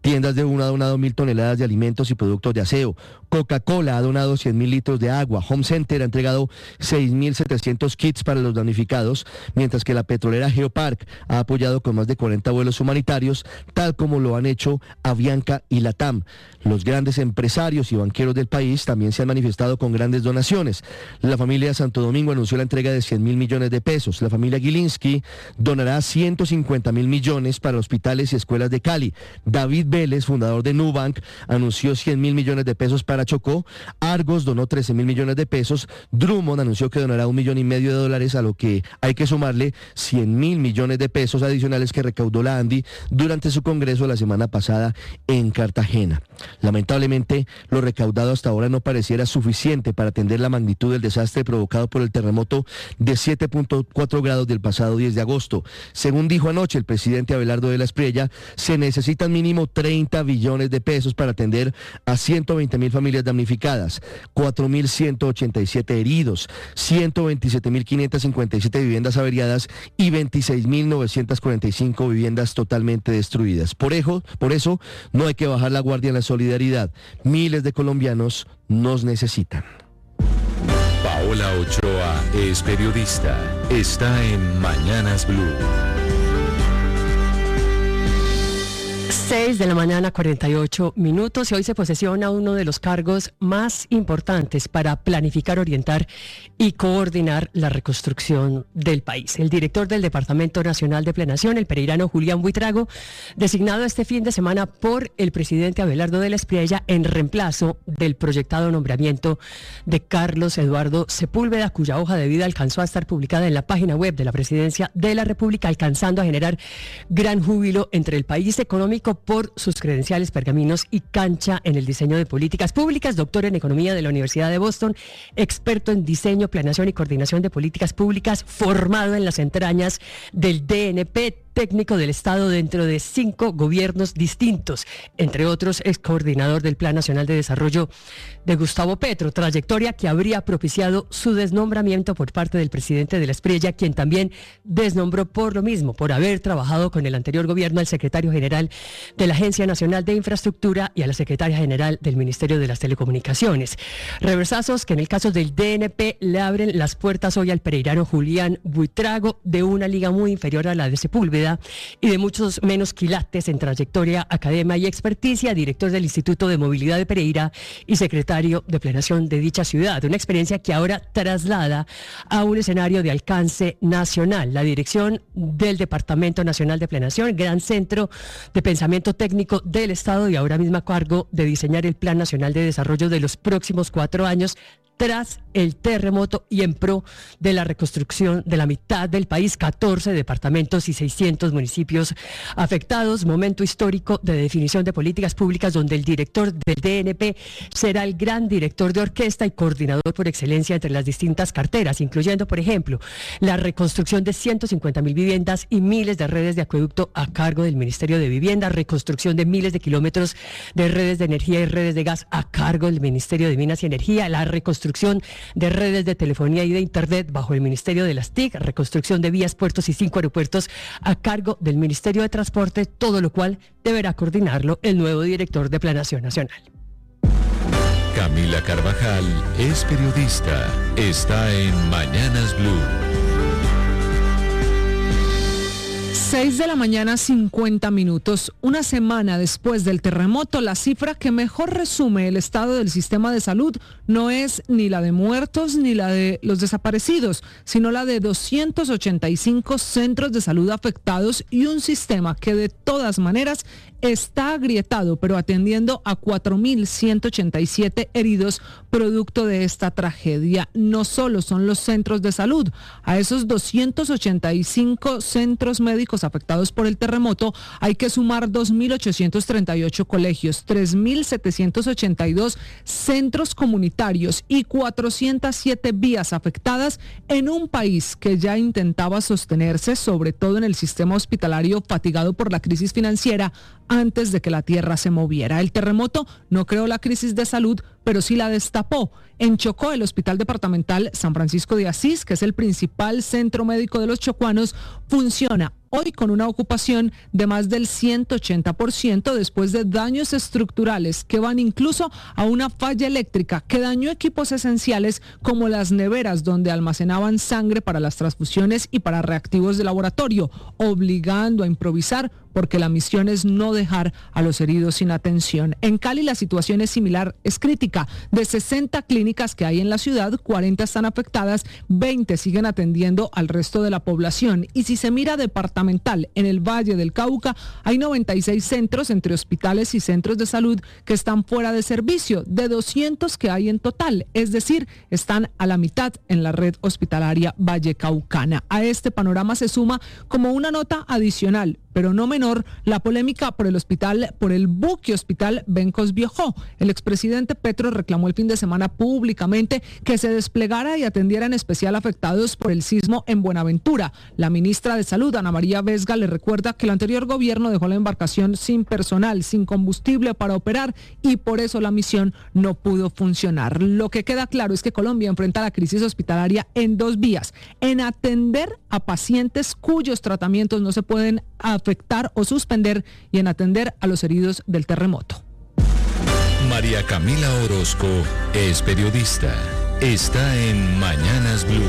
S16: Tiendas de Uno ha donado mil toneladas de alimentos y productos de aseo. Coca-Cola ha donado cien mil litros de agua. Home Center ha entregado seis mil setecientos kits para los damnificados, mientras que la petrolera Geopark ha apoyado con más de cuarenta vuelos humanitarios, tal como lo han hecho Avianca y Latam. Los grandes empresarios y banqueros del país también se han manifestado con grandes donaciones. La familia Santo Domingo anunció la entrega de cien mil millones de pesos. La familia Gilinski donará ciento cincuenta mil millones para hospitales y escuelas de Cali. David Vélez, fundador de Nubank, anunció cien mil millones de pesos para Chocó. Argos donó trece mil millones de pesos. Drummond anunció que donará un millón y medio de dólares, a lo que hay que sumarle cien mil millones de pesos adicionales que recaudó la ANDI durante su congreso la semana pasada en Cartagena. Lamentablemente, lo recaudado hasta ahora no pareciera suficiente para atender la magnitud del desastre provocado por el terremoto de siete punto cuatro grados del pasado diez de agosto. Según dijo anoche el presidente Abelardo de la Espriella, se necesitan mínimo treinta billones de pesos para atender a ciento veinte mil familias damnificadas, cuatro mil ciento ochenta y siete heridos, ciento veintisiete mil quinientas cincuenta y siete viviendas averiadas y veintiséis mil novecientas cuarenta y cinco viviendas totalmente destruidas. Por eso, por eso, no hay que bajar la guardia en la solidaridad. Miles de colombianos nos necesitan.
S4: Paola Ochoa es periodista. Está en Mañanas Blue.
S20: seis de la mañana, cuarenta y ocho minutos, y hoy se posesiona uno de los cargos más importantes para planificar, orientar y coordinar la reconstrucción del país. El director del Departamento Nacional de Planeación, el pereirano Julián Buitrago, designado este fin de semana por el presidente Abelardo de la Espriella en reemplazo del proyectado nombramiento de Carlos Eduardo Sepúlveda, cuya hoja de vida alcanzó a estar publicada en la página web de la Presidencia de la República, alcanzando a generar gran júbilo entre el país económico por sus credenciales, pergaminos y cancha en el diseño de políticas públicas. Doctor en Economía de la Universidad de Boston, experto en diseño, planeación y coordinación de políticas públicas, formado en las entrañas del D N P, técnico del Estado dentro de cinco gobiernos distintos, entre otros ex coordinador del Plan Nacional de Desarrollo de Gustavo Petro, trayectoria que habría propiciado su desnombramiento por parte del presidente de la Espriella, quien también desnombró por lo mismo, por haber trabajado con el anterior gobierno al secretario general de la Agencia Nacional de Infraestructura y a la secretaria general del Ministerio de las Telecomunicaciones. Reversazos que en el caso del D N P le abren las puertas hoy al pereirano Julián Buitrago, de una liga muy inferior a la de Sepúlveda y de muchos menos quilates en trayectoria, academia y experticia, director del Instituto de Movilidad de Pereira y secretario de Planeación de dicha ciudad. Una experiencia que ahora traslada a un escenario de alcance nacional. La dirección del Departamento Nacional de Planeación, gran centro de pensamiento técnico del Estado, y ahora mismo a cargo de diseñar el Plan Nacional de Desarrollo de los próximos cuatro años, tras el terremoto y en pro de la reconstrucción de la mitad del país, catorce departamentos y seiscientos municipios afectados. Momento histórico de definición de políticas públicas donde el director del D N P será el gran director de orquesta y coordinador por excelencia entre las distintas carteras, incluyendo, por ejemplo, la reconstrucción de ciento cincuenta mil viviendas y miles de redes de acueducto a cargo del Ministerio de Vivienda, reconstrucción de miles de kilómetros de redes de energía y redes de gas a cargo del Ministerio de Minas y Energía, la reconstrucción de redes de telefonía y de internet bajo el Ministerio de las T I C, reconstrucción de vías, puertos y cinco aeropuertos a cargo del Ministerio de Transporte, todo lo cual deberá coordinarlo el nuevo director de Planeación Nacional.
S4: Camila Carvajal es periodista. Está en Mañanas Blue.
S21: seis de la mañana, cincuenta minutos. Una semana después del terremoto, la cifra que mejor resume el estado del sistema de salud no es ni la de muertos ni la de los desaparecidos, sino la de doscientos ochenta y cinco centros de salud afectados y un sistema que de todas maneras está agrietado, pero atendiendo a cuatro mil ciento ochenta y siete heridos producto de esta tragedia. No solo son los centros de salud, a esos doscientos ochenta y cinco centros médicos afectados por el terremoto hay que sumar dos mil ochocientos treinta y ocho colegios, tres mil setecientos ochenta y dos centros comunitarios y cuatrocientas siete vías afectadas en un país que ya intentaba sostenerse, sobre todo en el sistema hospitalario fatigado por la crisis financiera, antes de que la tierra se moviera. El terremoto no creó la crisis de salud, pero sí la destapó. En Chocó, el Hospital Departamental San Francisco de Asís, que es el principal centro médico de los chocuanos, funciona hoy con una ocupación de más del ciento ochenta por ciento después de daños estructurales que van incluso a una falla eléctrica que dañó equipos esenciales como las neveras donde almacenaban sangre para las transfusiones y para reactivos de laboratorio, obligando a improvisar porque la misión es no dejar a los heridos sin atención. En Cali la situación es similar, es crítica. De sesenta clínicas que hay en la ciudad, cuarenta están afectadas, veinte siguen atendiendo al resto de la población. Y si se mira departamental, en el Valle del Cauca hay noventa y seis centros entre hospitales y centros de salud que están fuera de servicio, de doscientos que hay en total, es decir, están a la mitad en la red hospitalaria vallecaucana. A este panorama se suma como una nota adicional, pero no menor, la polémica por el hospital, por el buque hospital Bencos Biojó. El expresidente Petro reclamó el fin de semana públicamente que se desplegara y atendiera en especial afectados por el sismo en Buenaventura. La ministra de Salud, Ana María Vesga, le recuerda que el anterior gobierno dejó la embarcación sin personal, sin combustible para operar y por eso la misión no pudo funcionar. Lo que queda claro es que Colombia enfrenta la crisis hospitalaria en dos vías: en atender a pacientes cuyos tratamientos no se pueden afectar o suspender y en atender a los heridos del terremoto.
S4: María Camila Orozco es periodista. Está en Mañanas Blue.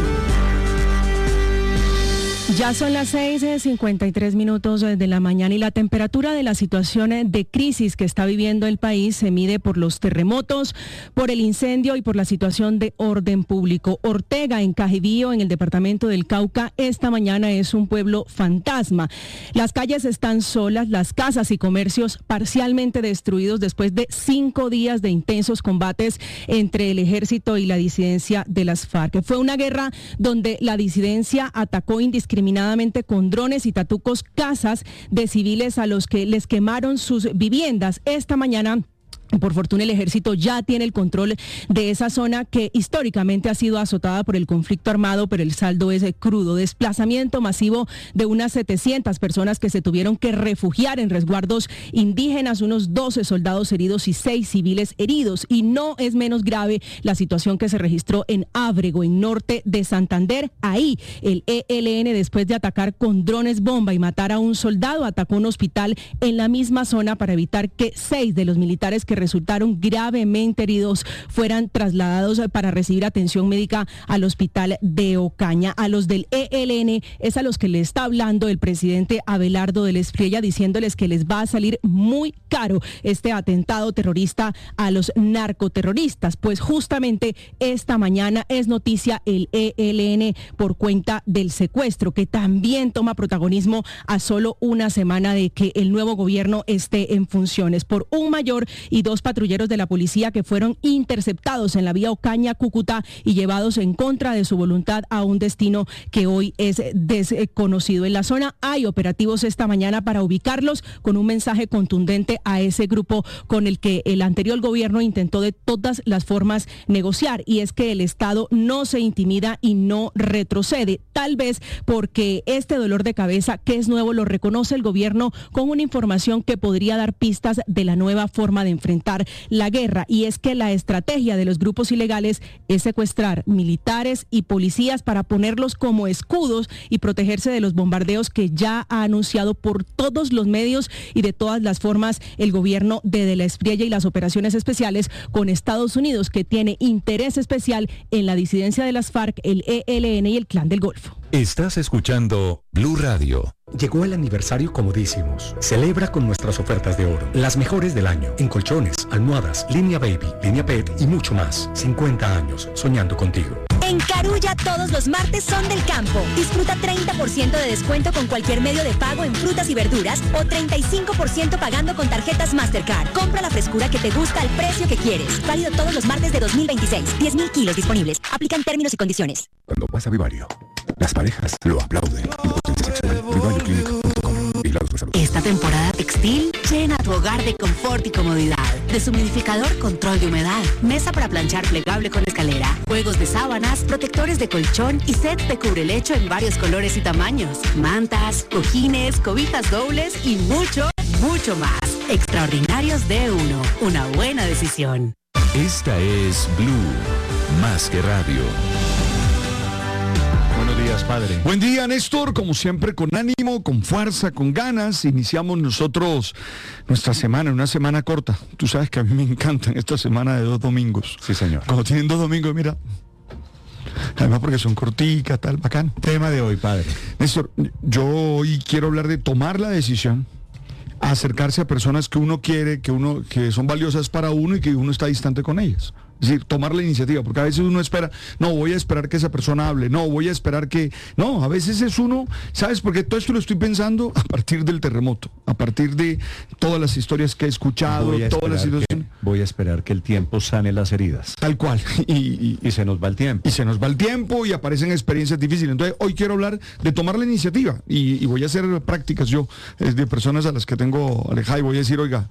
S14: Ya son las seis cincuenta y tres minutos de la mañana y la temperatura de la situación de crisis que está viviendo el país se mide por los terremotos, por el incendio y por la situación de orden público. Ortega, en Cajibío, en el departamento del Cauca, esta mañana es un pueblo fantasma. Las calles están solas, las casas y comercios parcialmente destruidos después de cinco días de intensos combates entre el ejército y la disidencia de las FARC. Fue una guerra donde la disidencia atacó indiscriminadamente discriminadamente con drones y tatucos casas de civiles a los que les quemaron sus viviendas. Esta mañana, por fortuna, el ejército ya tiene el control de esa zona que históricamente ha sido azotada por el conflicto armado, pero el saldo es crudo. Desplazamiento masivo de unas setecientas personas que se tuvieron que refugiar en resguardos indígenas, unos doce soldados heridos y seis civiles heridos. Y no es menos grave la situación que se registró en Ábrego, en norte de Santander. Ahí el E L N, después de atacar con drones bomba y matar a un soldado, atacó un hospital en la misma zona para evitar que seis de los militares que resultaron gravemente heridos fueran trasladados para recibir atención médica al hospital de Ocaña. A los del E L N es a los que le está hablando el presidente Abelardo del Espriella, diciéndoles que les va a salir muy caro este atentado terrorista a los narcoterroristas, pues justamente esta mañana es noticia el E L N por cuenta del secuestro, que también toma protagonismo a solo una semana de que el nuevo gobierno esté en funciones, por un mayor y dos patrulleros de la policía que fueron interceptados en la vía Ocaña-Cúcuta y llevados en contra de su voluntad a un destino que hoy es desconocido. En la zona hay operativos esta mañana para ubicarlos, con un mensaje contundente a ese grupo con el que el anterior gobierno intentó de todas las formas negociar, y es que el Estado no se intimida y no retrocede, tal vez porque este dolor de cabeza, que es nuevo, lo reconoce el gobierno con una información que podría dar pistas de la nueva forma de enfrentar la guerra, y es que la estrategia de los grupos ilegales es secuestrar militares y policías para ponerlos como escudos y protegerse de los bombardeos que ya ha anunciado por todos los medios y de todas las formas el gobierno de De la Espriella y las operaciones especiales con Estados Unidos, que tiene interés especial en la disidencia de las FARC, el E L N y el Clan del Golfo.
S4: Estás escuchando Blue Radio.
S5: Llegó el aniversario Comodísimos. Celebra con nuestras ofertas de oro, las mejores del año, en colchones, almohadas, línea baby, línea pet y mucho más. cincuenta años soñando contigo.
S2: En Carulla todos los martes son del campo. Disfruta treinta por ciento de descuento con cualquier medio de pago en frutas y verduras o treinta y cinco por ciento pagando con tarjetas Mastercard. Compra la frescura que te gusta al precio que quieres. Válido todos los martes de dos mil veintiséis. diez mil kilos disponibles. Aplican términos y condiciones.
S22: Cuando vas a Vivario, las parejas lo aplauden. Potencia sexual. Vivario Clinic punto com. Vigilados por salud.
S23: Esta temporada textil llena tu hogar de confort y comodidad. Deshumidificador, control de humedad, mesa para planchar plegable con escalera, juegos de sábanas, protectores de colchón y sets de cubrelecho en varios colores y tamaños, mantas, cojines, cobijas dobles y mucho, mucho más. Extraordinarios de uno. Una buena decisión.
S4: Esta es Blue, más que radio.
S9: Buenos días, padre.
S3: Buen día, Néstor. Como siempre, con ánimo, con fuerza, con ganas. Iniciamos nosotros nuestra semana, una semana corta. Tú sabes que a mí me encantan esta semana de dos domingos.
S9: Sí, señor.
S3: Cuando tienen dos domingos, mira. Además porque son corticas, tal, bacán.
S9: Tema de hoy, padre.
S3: Néstor, yo hoy quiero hablar de tomar la decisión, acercarse a personas que uno quiere, que uno, que son valiosas para uno y que uno está distante con ellas. Es decir, tomar la iniciativa, porque a veces uno espera, no, voy a esperar que esa persona hable, no, voy a esperar que... No, a veces es uno, ¿sabes? Porque todo esto lo estoy pensando a partir del terremoto, a partir de todas las historias que he escuchado,
S9: Voy a
S3: todas las
S9: esperar
S3: situaciones.
S9: que- voy a esperar que el tiempo sane las heridas.
S3: Tal cual. Y, y-
S9: Y se nos va el tiempo.
S3: y se nos va el tiempo y aparecen experiencias difíciles. Entonces, hoy quiero hablar de tomar la iniciativa y, y voy a hacer prácticas yo, eh, de personas a las que tengo alejadas y voy a decir, oiga,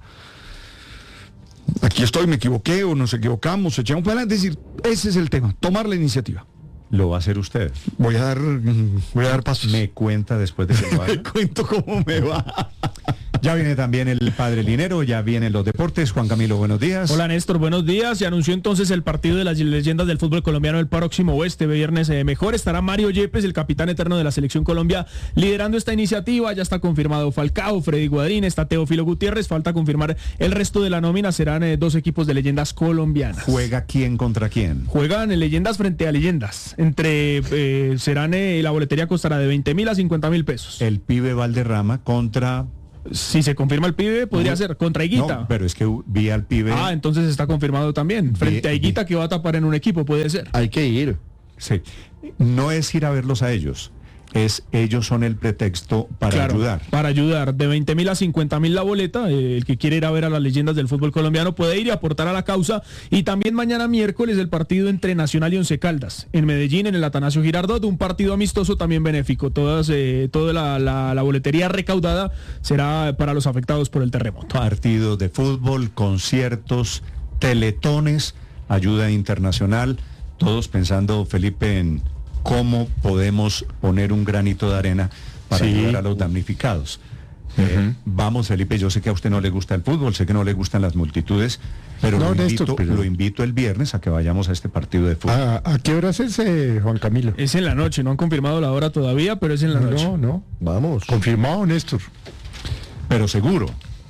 S3: aquí estoy, me equivoqué o nos equivocamos, echamos para adelante. Es decir, ese es el tema, tomar la iniciativa.
S9: Lo va a hacer usted.
S3: Voy a dar, mm, voy a dar pasos.
S9: Me cuenta después de que lo haga.
S3: Cuento cómo me va.
S9: Ya viene también el padre Linero, ya vienen los deportes. Juan Camilo, buenos días.
S6: Hola Néstor, buenos días. Se anunció entonces el partido de las leyendas del fútbol colombiano el próximo este viernes eh, mejor. Estará Mario Yepes, el capitán eterno de la Selección Colombia, liderando esta iniciativa. Ya está confirmado Falcao, Freddy Guadrín, está Teófilo Gutiérrez. Falta confirmar el resto de la nómina. Serán eh, dos equipos de leyendas colombianas.
S9: ¿Juega quién contra quién?
S6: Juegan eh, leyendas frente a leyendas. Entre eh, serán eh, la boletería costará de veinte mil a cincuenta mil pesos.
S9: El pibe Valderrama contra...
S6: Si se confirma el pibe, podría
S9: No,
S6: ser contra Higuita.
S9: No, pero es que vi al pibe...
S6: Ah, entonces está confirmado también. Frente a Higuita, que va a tapar en un equipo, puede ser.
S16: Hay que ir.
S9: Sí. No es ir a verlos a ellos, es ellos son el pretexto para
S6: Claro,
S9: ayudar.
S6: Para ayudar. De veinte mil a cincuenta mil la boleta. Eh, el que quiere ir a ver a las leyendas del fútbol colombiano puede ir y aportar a la causa. Y también mañana miércoles el partido entre Nacional y Once Caldas. En Medellín, en el Atanasio Girardot, un partido amistoso también benéfico. Todas, eh, toda la, la, la boletería recaudada será para los afectados por el terremoto.
S9: Partidos de fútbol, conciertos, teletones, ayuda internacional, todos pensando, Felipe, en cómo podemos poner un granito de arena para
S10: Sí.
S9: ayudar a los damnificados. Eh, vamos, Felipe, yo sé que a usted no le gusta el fútbol, sé que no le gustan las multitudes, pero,
S10: No,
S9: lo,
S10: Néstor,
S9: invito,
S10: pero-
S9: lo invito el viernes a que vayamos a este partido de fútbol.
S10: ¿A, a qué hora es ese, Juan Camilo?
S6: Es en la noche, no han confirmado la hora todavía, pero es en la noche.
S10: No, no.
S16: Vamos.
S10: Confirmado, Néstor.
S9: Pero seguro.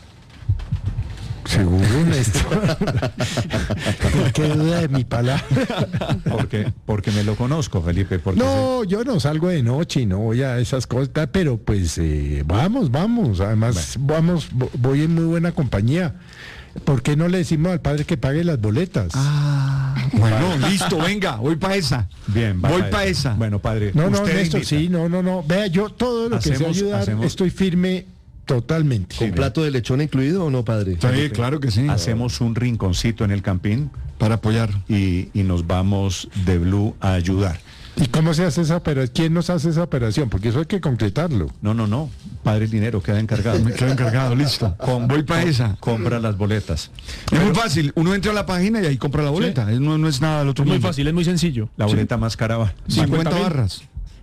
S10: Seguro, Néstor. ¿Qué duda de mi palabra?
S9: Porque, porque me lo conozco, Felipe. Porque
S10: No, yo no salgo de noche y no voy a esas cosas, pero pues eh, vamos, vamos. Además, vamos, vo- voy en muy buena compañía. ¿Por qué no le decimos al padre que pague las boletas?
S3: Ah, bueno, listo, venga, voy para esa.
S9: Bien, va
S3: voy
S9: pa'
S3: para
S9: esa.
S3: esa.
S9: Bueno, padre,
S10: no, no,
S9: usted
S10: Néstor,
S9: invita.
S10: sí, no, no, no. Vea, yo todo lo que sea
S9: Hacemos-
S10: ayudar,
S9: hacemos-
S10: estoy firme totalmente.
S16: ¿Con plato de lechón incluido o no, padre?
S3: Sí, claro que sí.
S9: Hacemos un rinconcito en el campín
S3: Para apoyar.
S9: y, y nos vamos de Blue a ayudar.
S10: ¿Y cómo se hace esa operación? ¿Quién nos hace esa operación? Porque eso hay que concretarlo.
S9: No, no, no. Padre Dinero, queda encargado.
S3: Me quedo encargado, listo.
S9: Com-
S3: Voy para
S9: com-
S3: esa.
S9: Compra las boletas.
S3: Es muy fácil, uno entra a la página y ahí compra la boleta. Es- No, no es nada del otro
S6: Es muy
S3: mundo.
S6: fácil, es muy sencillo.
S9: La boleta más cara va.
S3: cincuenta
S6: mil.
S3: barras.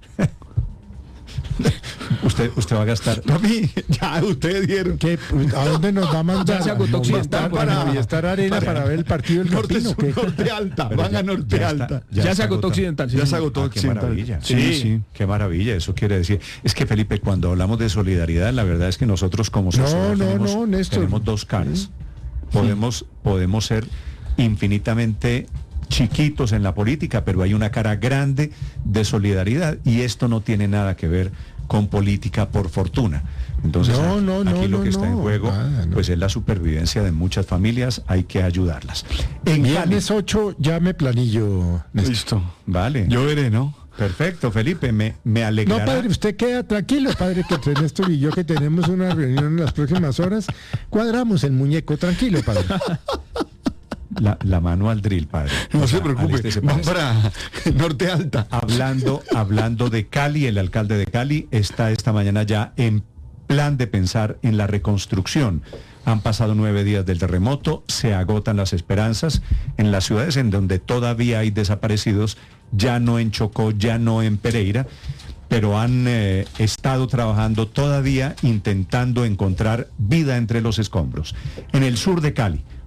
S9: Usted, usted va a gastar.
S3: Papi, ya ustedes dieron.
S10: ¿Qué? ¿A dónde nos va a mandar?
S6: Ya se agotó Occidental,
S10: Movistar, para
S6: para-
S10: Movistar Arena para,
S3: para-
S10: ver el partido del
S3: Norte,
S10: Campín, ¿o qué?
S3: sur, norte alta.
S9: Pero
S3: Van
S9: ya-
S3: a norte
S9: ya
S3: alta.
S9: está,
S6: Ya, se agotó Occidental. sí,
S3: Ya se
S6: señor.
S3: agotó
S9: Ah, qué
S3: Occidental.
S9: maravilla.
S3: Sí, sí.
S9: Qué maravilla, eso quiere decir. Es que Felipe, cuando hablamos de solidaridad, la verdad es que nosotros como sociedad
S10: no,
S9: tenemos,
S10: no, Néstor.
S9: tenemos dos caras. Podemos, podemos ser infinitamente chiquitos en la política, pero hay una cara grande de solidaridad y esto no tiene nada que ver con política por fortuna. Entonces,
S10: No,
S9: aquí,
S10: no, no,
S9: aquí lo
S10: no,
S9: que está en
S10: no,
S9: juego,
S10: nada, no.
S9: pues es la supervivencia de muchas familias, hay que ayudarlas. En Cali,
S10: Viernes ocho, llame planillo, Néstor.
S3: Listo.
S9: vale.
S3: Yo veré, ¿no?
S9: Perfecto, Felipe, me, me alegrará.
S10: No, padre, usted queda tranquilo, padre, que entre Néstor y yo que tenemos una reunión en las próximas horas, cuadramos el muñeco, tranquilo, padre.
S9: La, la mano al drill, padre.
S3: No
S9: O
S3: se
S9: sea,
S3: preocupe.
S9: Aliste se
S3: Van
S9: parece.
S3: para norte alta.
S9: Hablando, hablando de Cali, el alcalde de Cali está esta mañana ya en plan de pensar en la reconstrucción. Han pasado nueve días del terremoto, se agotan las esperanzas en las ciudades en donde todavía hay desaparecidos, ya no en Chocó, ya no en Pereira, pero han eh, estado trabajando todavía intentando encontrar vida entre los escombros. En el sur de Cali,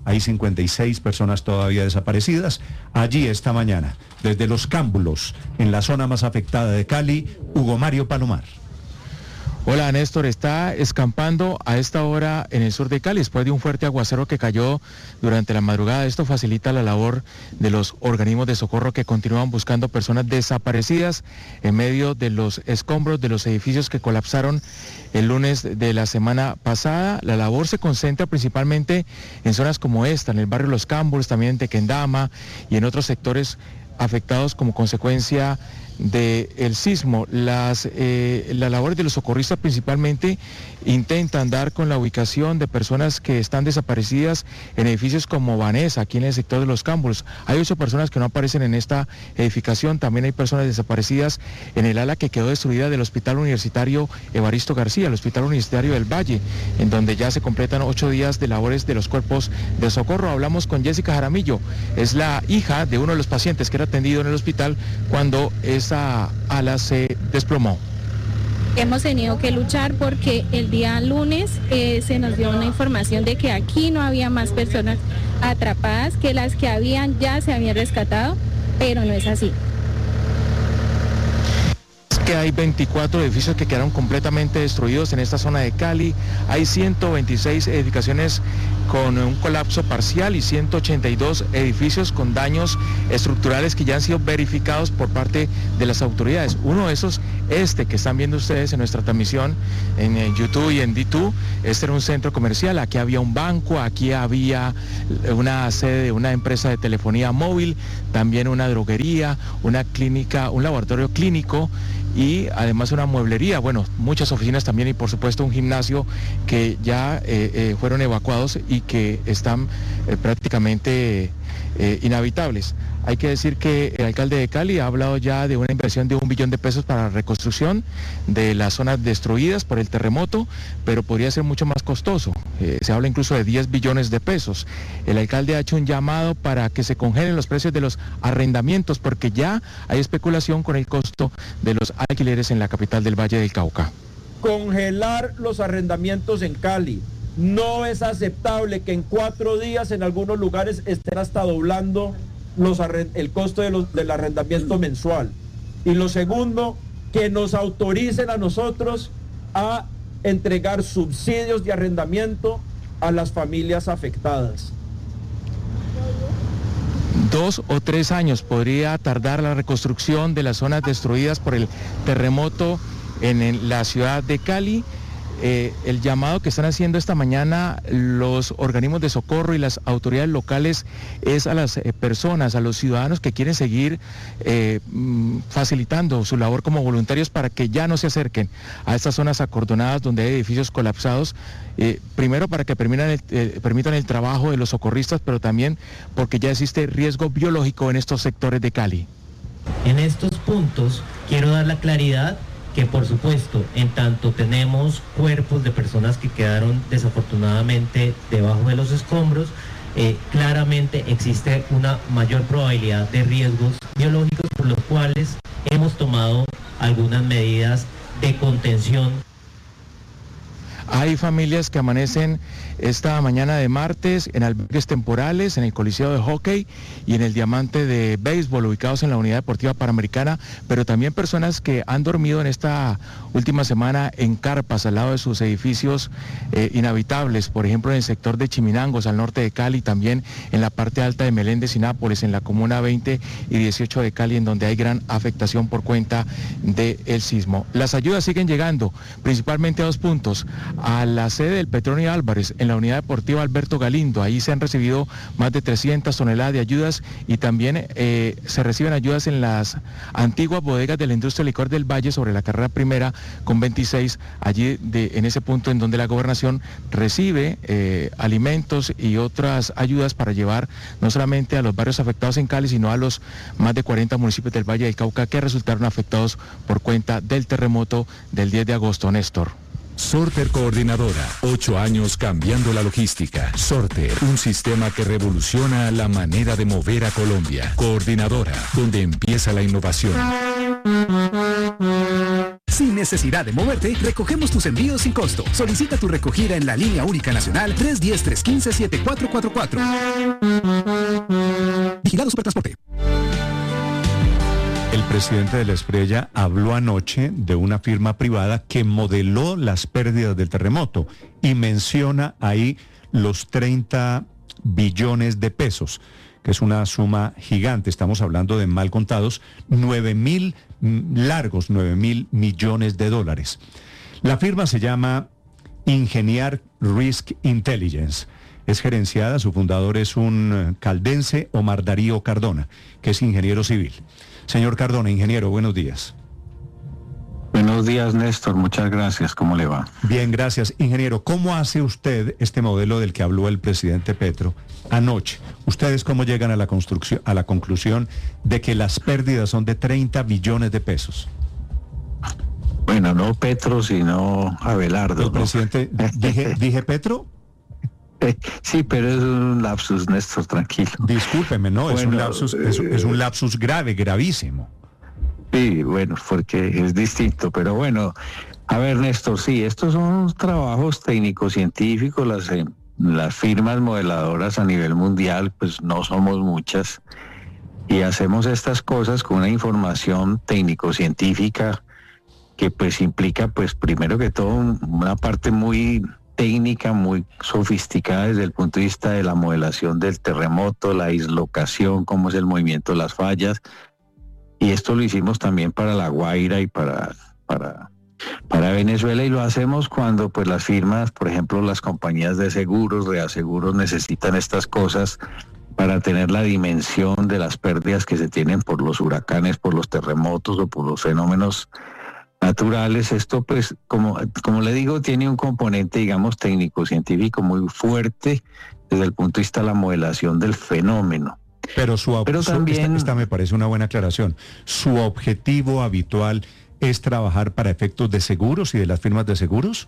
S9: hay cincuenta y seis personas todavía desaparecidas. Allí esta mañana, desde Los Cámbulos, en la zona más afectada de Cali, Hugo Mario Palomar.
S7: Hola Néstor, está escampando a esta hora en el sur de Cali después de un fuerte aguacero que cayó durante la madrugada. Esto facilita la labor de los organismos de socorro que continúan buscando personas desaparecidas en medio de los escombros de los edificios que colapsaron el lunes de la semana pasada. La labor se concentra principalmente en zonas como esta, en el barrio Los Cámbulos, también en Tequendama y en otros sectores afectados como consecuencia del sismo. Las, eh, las labores de los socorristas principalmente intentan dar con la ubicación de personas que están desaparecidas en edificios como Vanessa, aquí en el sector de Los Cámbulos. Hay ocho personas que no aparecen en esta edificación, también hay personas desaparecidas en el ala que quedó destruida del Hospital Universitario Evaristo García, el Hospital Universitario del Valle, en donde ya se completan ocho días de labores de los cuerpos de socorro. Hablamos con Jessica Jaramillo, es la hija de uno de los pacientes que era atendido en el hospital cuando esa ala se desplomó.
S8: Hemos tenido que luchar porque el día lunes eh, se nos dio una información de que aquí no había más personas atrapadas, que las que habían ya se habían rescatado, pero no es así.
S7: Que hay veinticuatro edificios que quedaron completamente destruidos en esta zona de Cali, hay ciento veintiséis edificaciones con un colapso parcial y ciento ochenta y dos edificios con daños estructurales que ya han sido verificados por parte de las autoridades. Uno de esos, este que están viendo ustedes en nuestra transmisión en YouTube y en D dos, este era un centro comercial, aquí había un banco, aquí había una sede de una empresa de telefonía móvil, también una droguería, una clínica, un laboratorio clínico y además una mueblería, bueno, muchas oficinas también y por supuesto un gimnasio que ya eh, eh, fueron evacuados y que están eh, prácticamente eh, inhabitables. Hay que decir que el alcalde de Cali ha hablado ya de una inversión de un billón de pesos para la reconstrucción de las zonas destruidas por el terremoto, pero podría ser mucho más costoso. Eh, se habla incluso de diez billones de pesos. El alcalde ha hecho un llamado para que se congelen los precios de los arrendamientos, porque ya hay especulación con el costo de los alquileres en la capital del Valle del Cauca.
S13: Congelar los arrendamientos en Cali. No es aceptable que en cuatro días en algunos lugares estén hasta doblando los el costo de los, del arrendamiento mensual. Y lo segundo, que nos autoricen a nosotros a entregar subsidios de arrendamiento a las familias afectadas.
S7: Dos o tres años podría tardar la reconstrucción de las zonas destruidas por el terremoto en, en la ciudad de Cali. Eh, el llamado que están haciendo esta mañana los organismos de socorro y las autoridades locales es a las eh, personas, a los ciudadanos que quieren seguir eh, facilitando su labor como voluntarios para que ya no se acerquen a estas zonas acordonadas donde hay edificios colapsados, eh, primero para que permitan el, eh, permitan el trabajo de los socorristas, pero también porque ya existe riesgo biológico en estos sectores de Cali.
S24: En estos puntos quiero dar la claridad que por supuesto, en tanto tenemos cuerpos de personas que quedaron desafortunadamente debajo de los escombros, eh, claramente existe una mayor probabilidad de riesgos biológicos por los cuales hemos tomado algunas medidas de contención.
S7: Hay familias que amanecen esta mañana de martes en albergues temporales, en el Coliseo de Hockey y en el Diamante de Béisbol, ubicados en la Unidad Deportiva Panamericana, pero también personas que han dormido en esta última semana en carpas al lado de sus edificios eh, inhabitables, por ejemplo en el sector de Chiminangos, al norte de Cali, también en la parte alta de Meléndez y Nápoles, en la comuna veinte y dieciocho de Cali, en donde hay gran afectación por cuenta del sismo. Las ayudas siguen llegando, principalmente a dos puntos, a la sede del Petronio Álvarez, en la Unidad Deportiva Alberto Galindo. Ahí se han recibido más de trescientas toneladas de ayudas y también eh, se reciben ayudas en las antiguas bodegas de la industria licor del Valle sobre la carrera primera con veintiséis, allí de, en ese punto en donde la gobernación recibe eh, alimentos y otras ayudas para llevar no solamente a los barrios afectados en Cali, sino a los más de cuarenta municipios del Valle del Cauca que resultaron afectados por cuenta del terremoto del diez de agosto. Néstor.
S4: Sorter Coordinadora, ocho años cambiando la logística. Sorter, un sistema que revoluciona la manera de mover a Colombia. Coordinadora, donde empieza la innovación.
S22: Sin necesidad de moverte, recogemos tus envíos sin costo. Solicita tu recogida en la línea única nacional tres uno cero, tres uno cinco, siete cuatro cuatro cuatro. Vigilado Supertransporte.
S9: El presidente de la Espriella habló anoche de una firma privada que modeló las pérdidas del terremoto y menciona ahí los treinta billones de pesos, que es una suma gigante. Estamos hablando de, mal contados, nueve mil largos, nueve mil millones de dólares. La firma se llama Ingeniar Risk Intelligence. Es gerenciada, su fundador es un caldense, Omar Darío Cardona, que es ingeniero civil. Señor Cardona, ingeniero, buenos días.
S1: Buenos días, Néstor, muchas gracias. ¿Cómo le va?
S9: Bien, gracias. Ingeniero, ¿cómo hace usted este modelo del que habló el presidente Petro anoche? ¿Ustedes cómo llegan a la construcción, a la conclusión de que las pérdidas son de treinta billones de pesos?
S1: Bueno, no Petro, sino Abelardo.
S9: El
S1: ¿no?
S9: presidente, ¿dije, dije Petro?
S1: Sí, pero es un lapsus, Néstor, tranquilo.
S9: Discúlpeme, no,
S1: bueno,
S9: es un lapsus, es, es un lapsus grave, gravísimo.
S1: Sí, bueno, porque es distinto, pero bueno, a ver, Néstor, sí, estos son trabajos técnicos científicos, las, eh, las firmas modeladoras a nivel mundial, pues no somos muchas, y hacemos estas cosas con una información técnico-científica que pues implica, pues primero que todo, una parte muy técnica, muy sofisticada desde el punto de vista de la modelación del terremoto, la dislocación, cómo es el movimiento de las fallas. Y esto lo hicimos también para La Guaira y para, para, para Venezuela, y lo hacemos cuando pues las firmas, por ejemplo, las compañías de seguros, reaseguros, necesitan estas cosas para tener la dimensión de las pérdidas que se tienen por los huracanes, por los terremotos o por los fenómenos naturales. Esto pues, como, como le digo, tiene un componente, digamos, técnico-científico muy fuerte desde el punto de vista de la modelación del fenómeno.
S9: Pero su
S1: Pero
S9: su-
S1: también-
S9: esta, esta me parece una buena aclaración. ¿Su objetivo habitual es trabajar para efectos de seguros y de las firmas de seguros?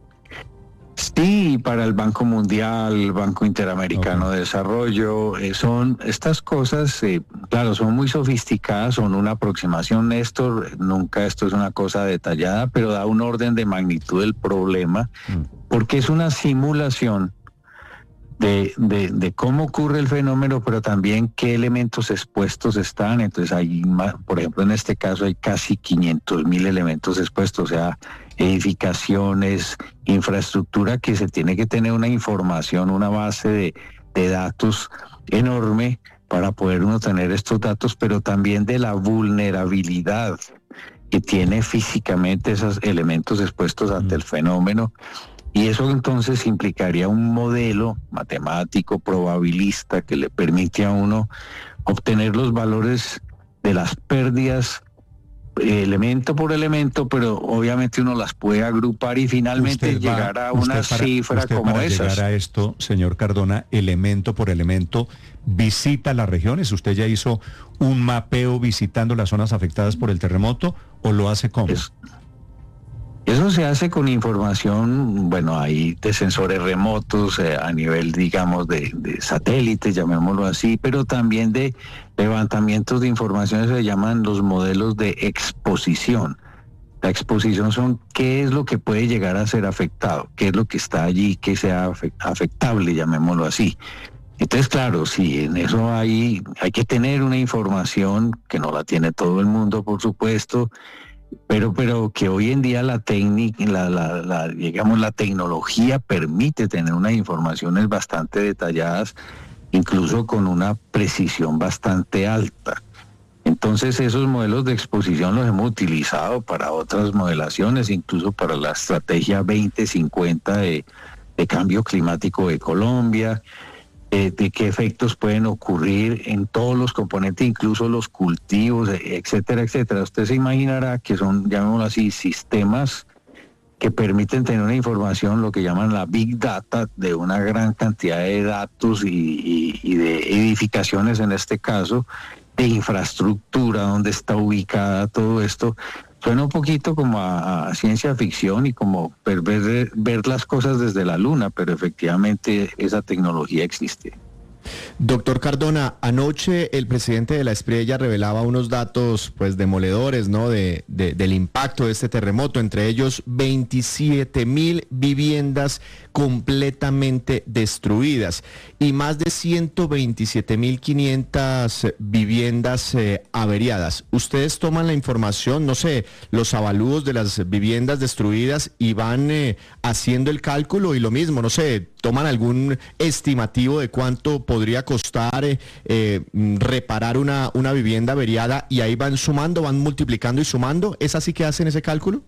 S1: Sí, para el Banco Mundial, el Banco Interamericano de Desarrollo, eh, son estas cosas, eh, claro, son muy sofisticadas, son una aproximación, Néstor, nunca esto es una cosa detallada, pero da un orden de magnitud del problema, porque es una simulación de, de, de cómo ocurre el fenómeno, pero también qué elementos expuestos están. Entonces hay, ma- por ejemplo, en este caso hay casi quinientos mil elementos expuestos, o sea, edificaciones, infraestructura, que se tiene que tener una información, una base de, de datos enorme para poder uno tener estos datos, pero también de la vulnerabilidad que tiene físicamente esos elementos expuestos ante el fenómeno. Y eso entonces implicaría un modelo matemático, probabilista, que le permite a uno obtener los valores de las pérdidas eh, elemento por elemento, pero obviamente uno las puede agrupar y finalmente
S9: Usted va-
S1: llegar a una
S9: usted para-
S1: cifra
S9: usted
S1: como
S9: para
S1: esas.
S9: llegar a esto, señor Cardona, elemento por elemento, visita las regiones. ¿Usted ya hizo un mapeo visitando las zonas afectadas por el terremoto o lo hace cómo?
S1: Eso se hace con información, bueno, hay de sensores remotos eh, a nivel, digamos, de, de satélites, llamémoslo así, pero también de levantamientos de información, se llaman los modelos de exposición. La exposición son qué es lo que puede llegar a ser afectado, qué es lo que está allí, que sea afe- afectable, llamémoslo así. Entonces, claro, sí, en eso hay, hay que tener una información que no la tiene todo el mundo, por supuesto, pero pero que hoy en día la técnica, la, la, la, digamos, la tecnología permite tener unas informaciones bastante detalladas, incluso con una precisión bastante alta. Entonces esos modelos de exposición los hemos utilizado para otras modelaciones, incluso para la estrategia veinte cincuenta de, de cambio climático de Colombia, eh, de qué efectos pueden ocurrir en todos los componentes, incluso los cultivos, etcétera, etcétera. Usted se imaginará que son, llamémoslo así, sistemas que permiten tener una información, lo que llaman la Big Data, de una gran cantidad de datos y, y, y de edificaciones en este caso, de infraestructura, dónde está ubicada todo esto. Suena un poquito como a, a ciencia ficción y como ver, ver, ver las cosas desde la luna, pero efectivamente esa tecnología existe.
S16: Doctor Cardona, anoche el presidente de la Espriella revelaba unos datos pues demoledores, ¿no? De, de, del impacto de este terremoto, entre ellos veintisiete mil viviendas completamente destruidas y más de ciento veintisiete mil quinientas viviendas eh, averiadas. Ustedes toman la información, no sé, los avalúos de las viviendas destruidas y van eh, haciendo el cálculo y lo mismo, no sé, toman algún estimativo de cuánto podría costar eh, eh, reparar una, una vivienda averiada y ahí van sumando, van multiplicando y sumando. ¿Es así que hacen ese cálculo?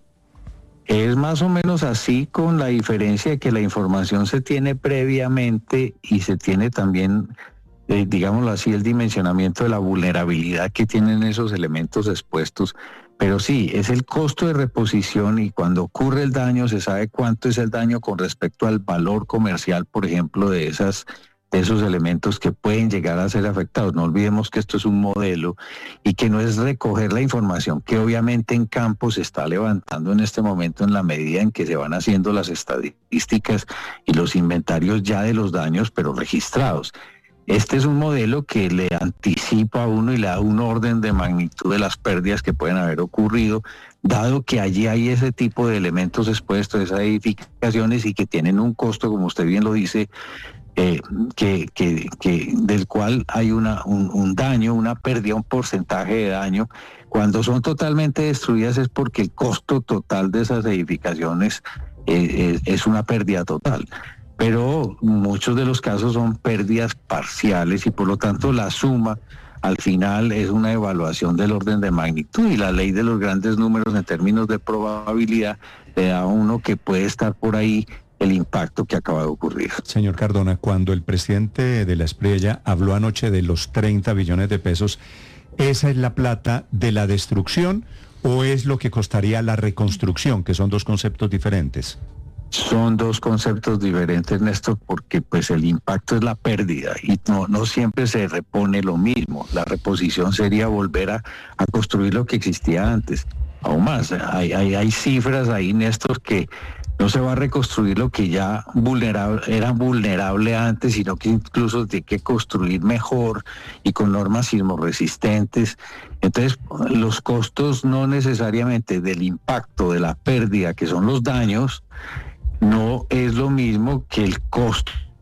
S1: Es más o menos así, con la diferencia de que la información se tiene previamente y se tiene también, eh, digámoslo así, el dimensionamiento de la vulnerabilidad que tienen esos elementos expuestos. Pero sí, es el costo de reposición y cuando ocurre el daño se sabe cuánto es el daño con respecto al valor comercial, por ejemplo, de esas de esos elementos que pueden llegar a ser afectados. No olvidemos que esto es un modelo y que no es recoger la información que obviamente en campo se está levantando en este momento en la medida en que se van haciendo las estadísticas y los inventarios ya de los daños, pero registrados. Este es un modelo que le anticipa a uno y le da un orden de magnitud de las pérdidas que pueden haber ocurrido, dado que allí hay ese tipo de elementos expuestos, esas edificaciones y que tienen un costo, como usted bien lo dice, Eh, que, que, que del cual hay una, un, un daño, una pérdida, un porcentaje de daño. Cuando son totalmente destruidas es porque el costo total de esas edificaciones eh, es, es una pérdida total. Pero muchos de los casos son pérdidas parciales y por lo tanto la suma al final es una evaluación del orden de magnitud y la ley de los grandes números en términos de probabilidad le da a uno que puede estar por ahí el impacto que acaba de ocurrir.
S9: Señor Cardona, cuando el presidente de la Espriella habló anoche de los treinta billones de pesos, ¿esa es la plata de la destrucción o es lo que costaría la reconstrucción, que son dos conceptos diferentes?
S1: Son dos conceptos diferentes, Néstor, porque pues el impacto es la pérdida y no, no siempre se repone lo mismo. La reposición sería volver a, a construir lo que existía antes. Aún más, hay, hay, hay cifras ahí, Néstor, que no se va a reconstruir lo que ya vulnerable, era vulnerable antes, sino que incluso tiene que construir mejor y con normas sismorresistentes. Entonces, los costos no necesariamente del impacto, de la pérdida, que son los daños, no es lo mismo que el costo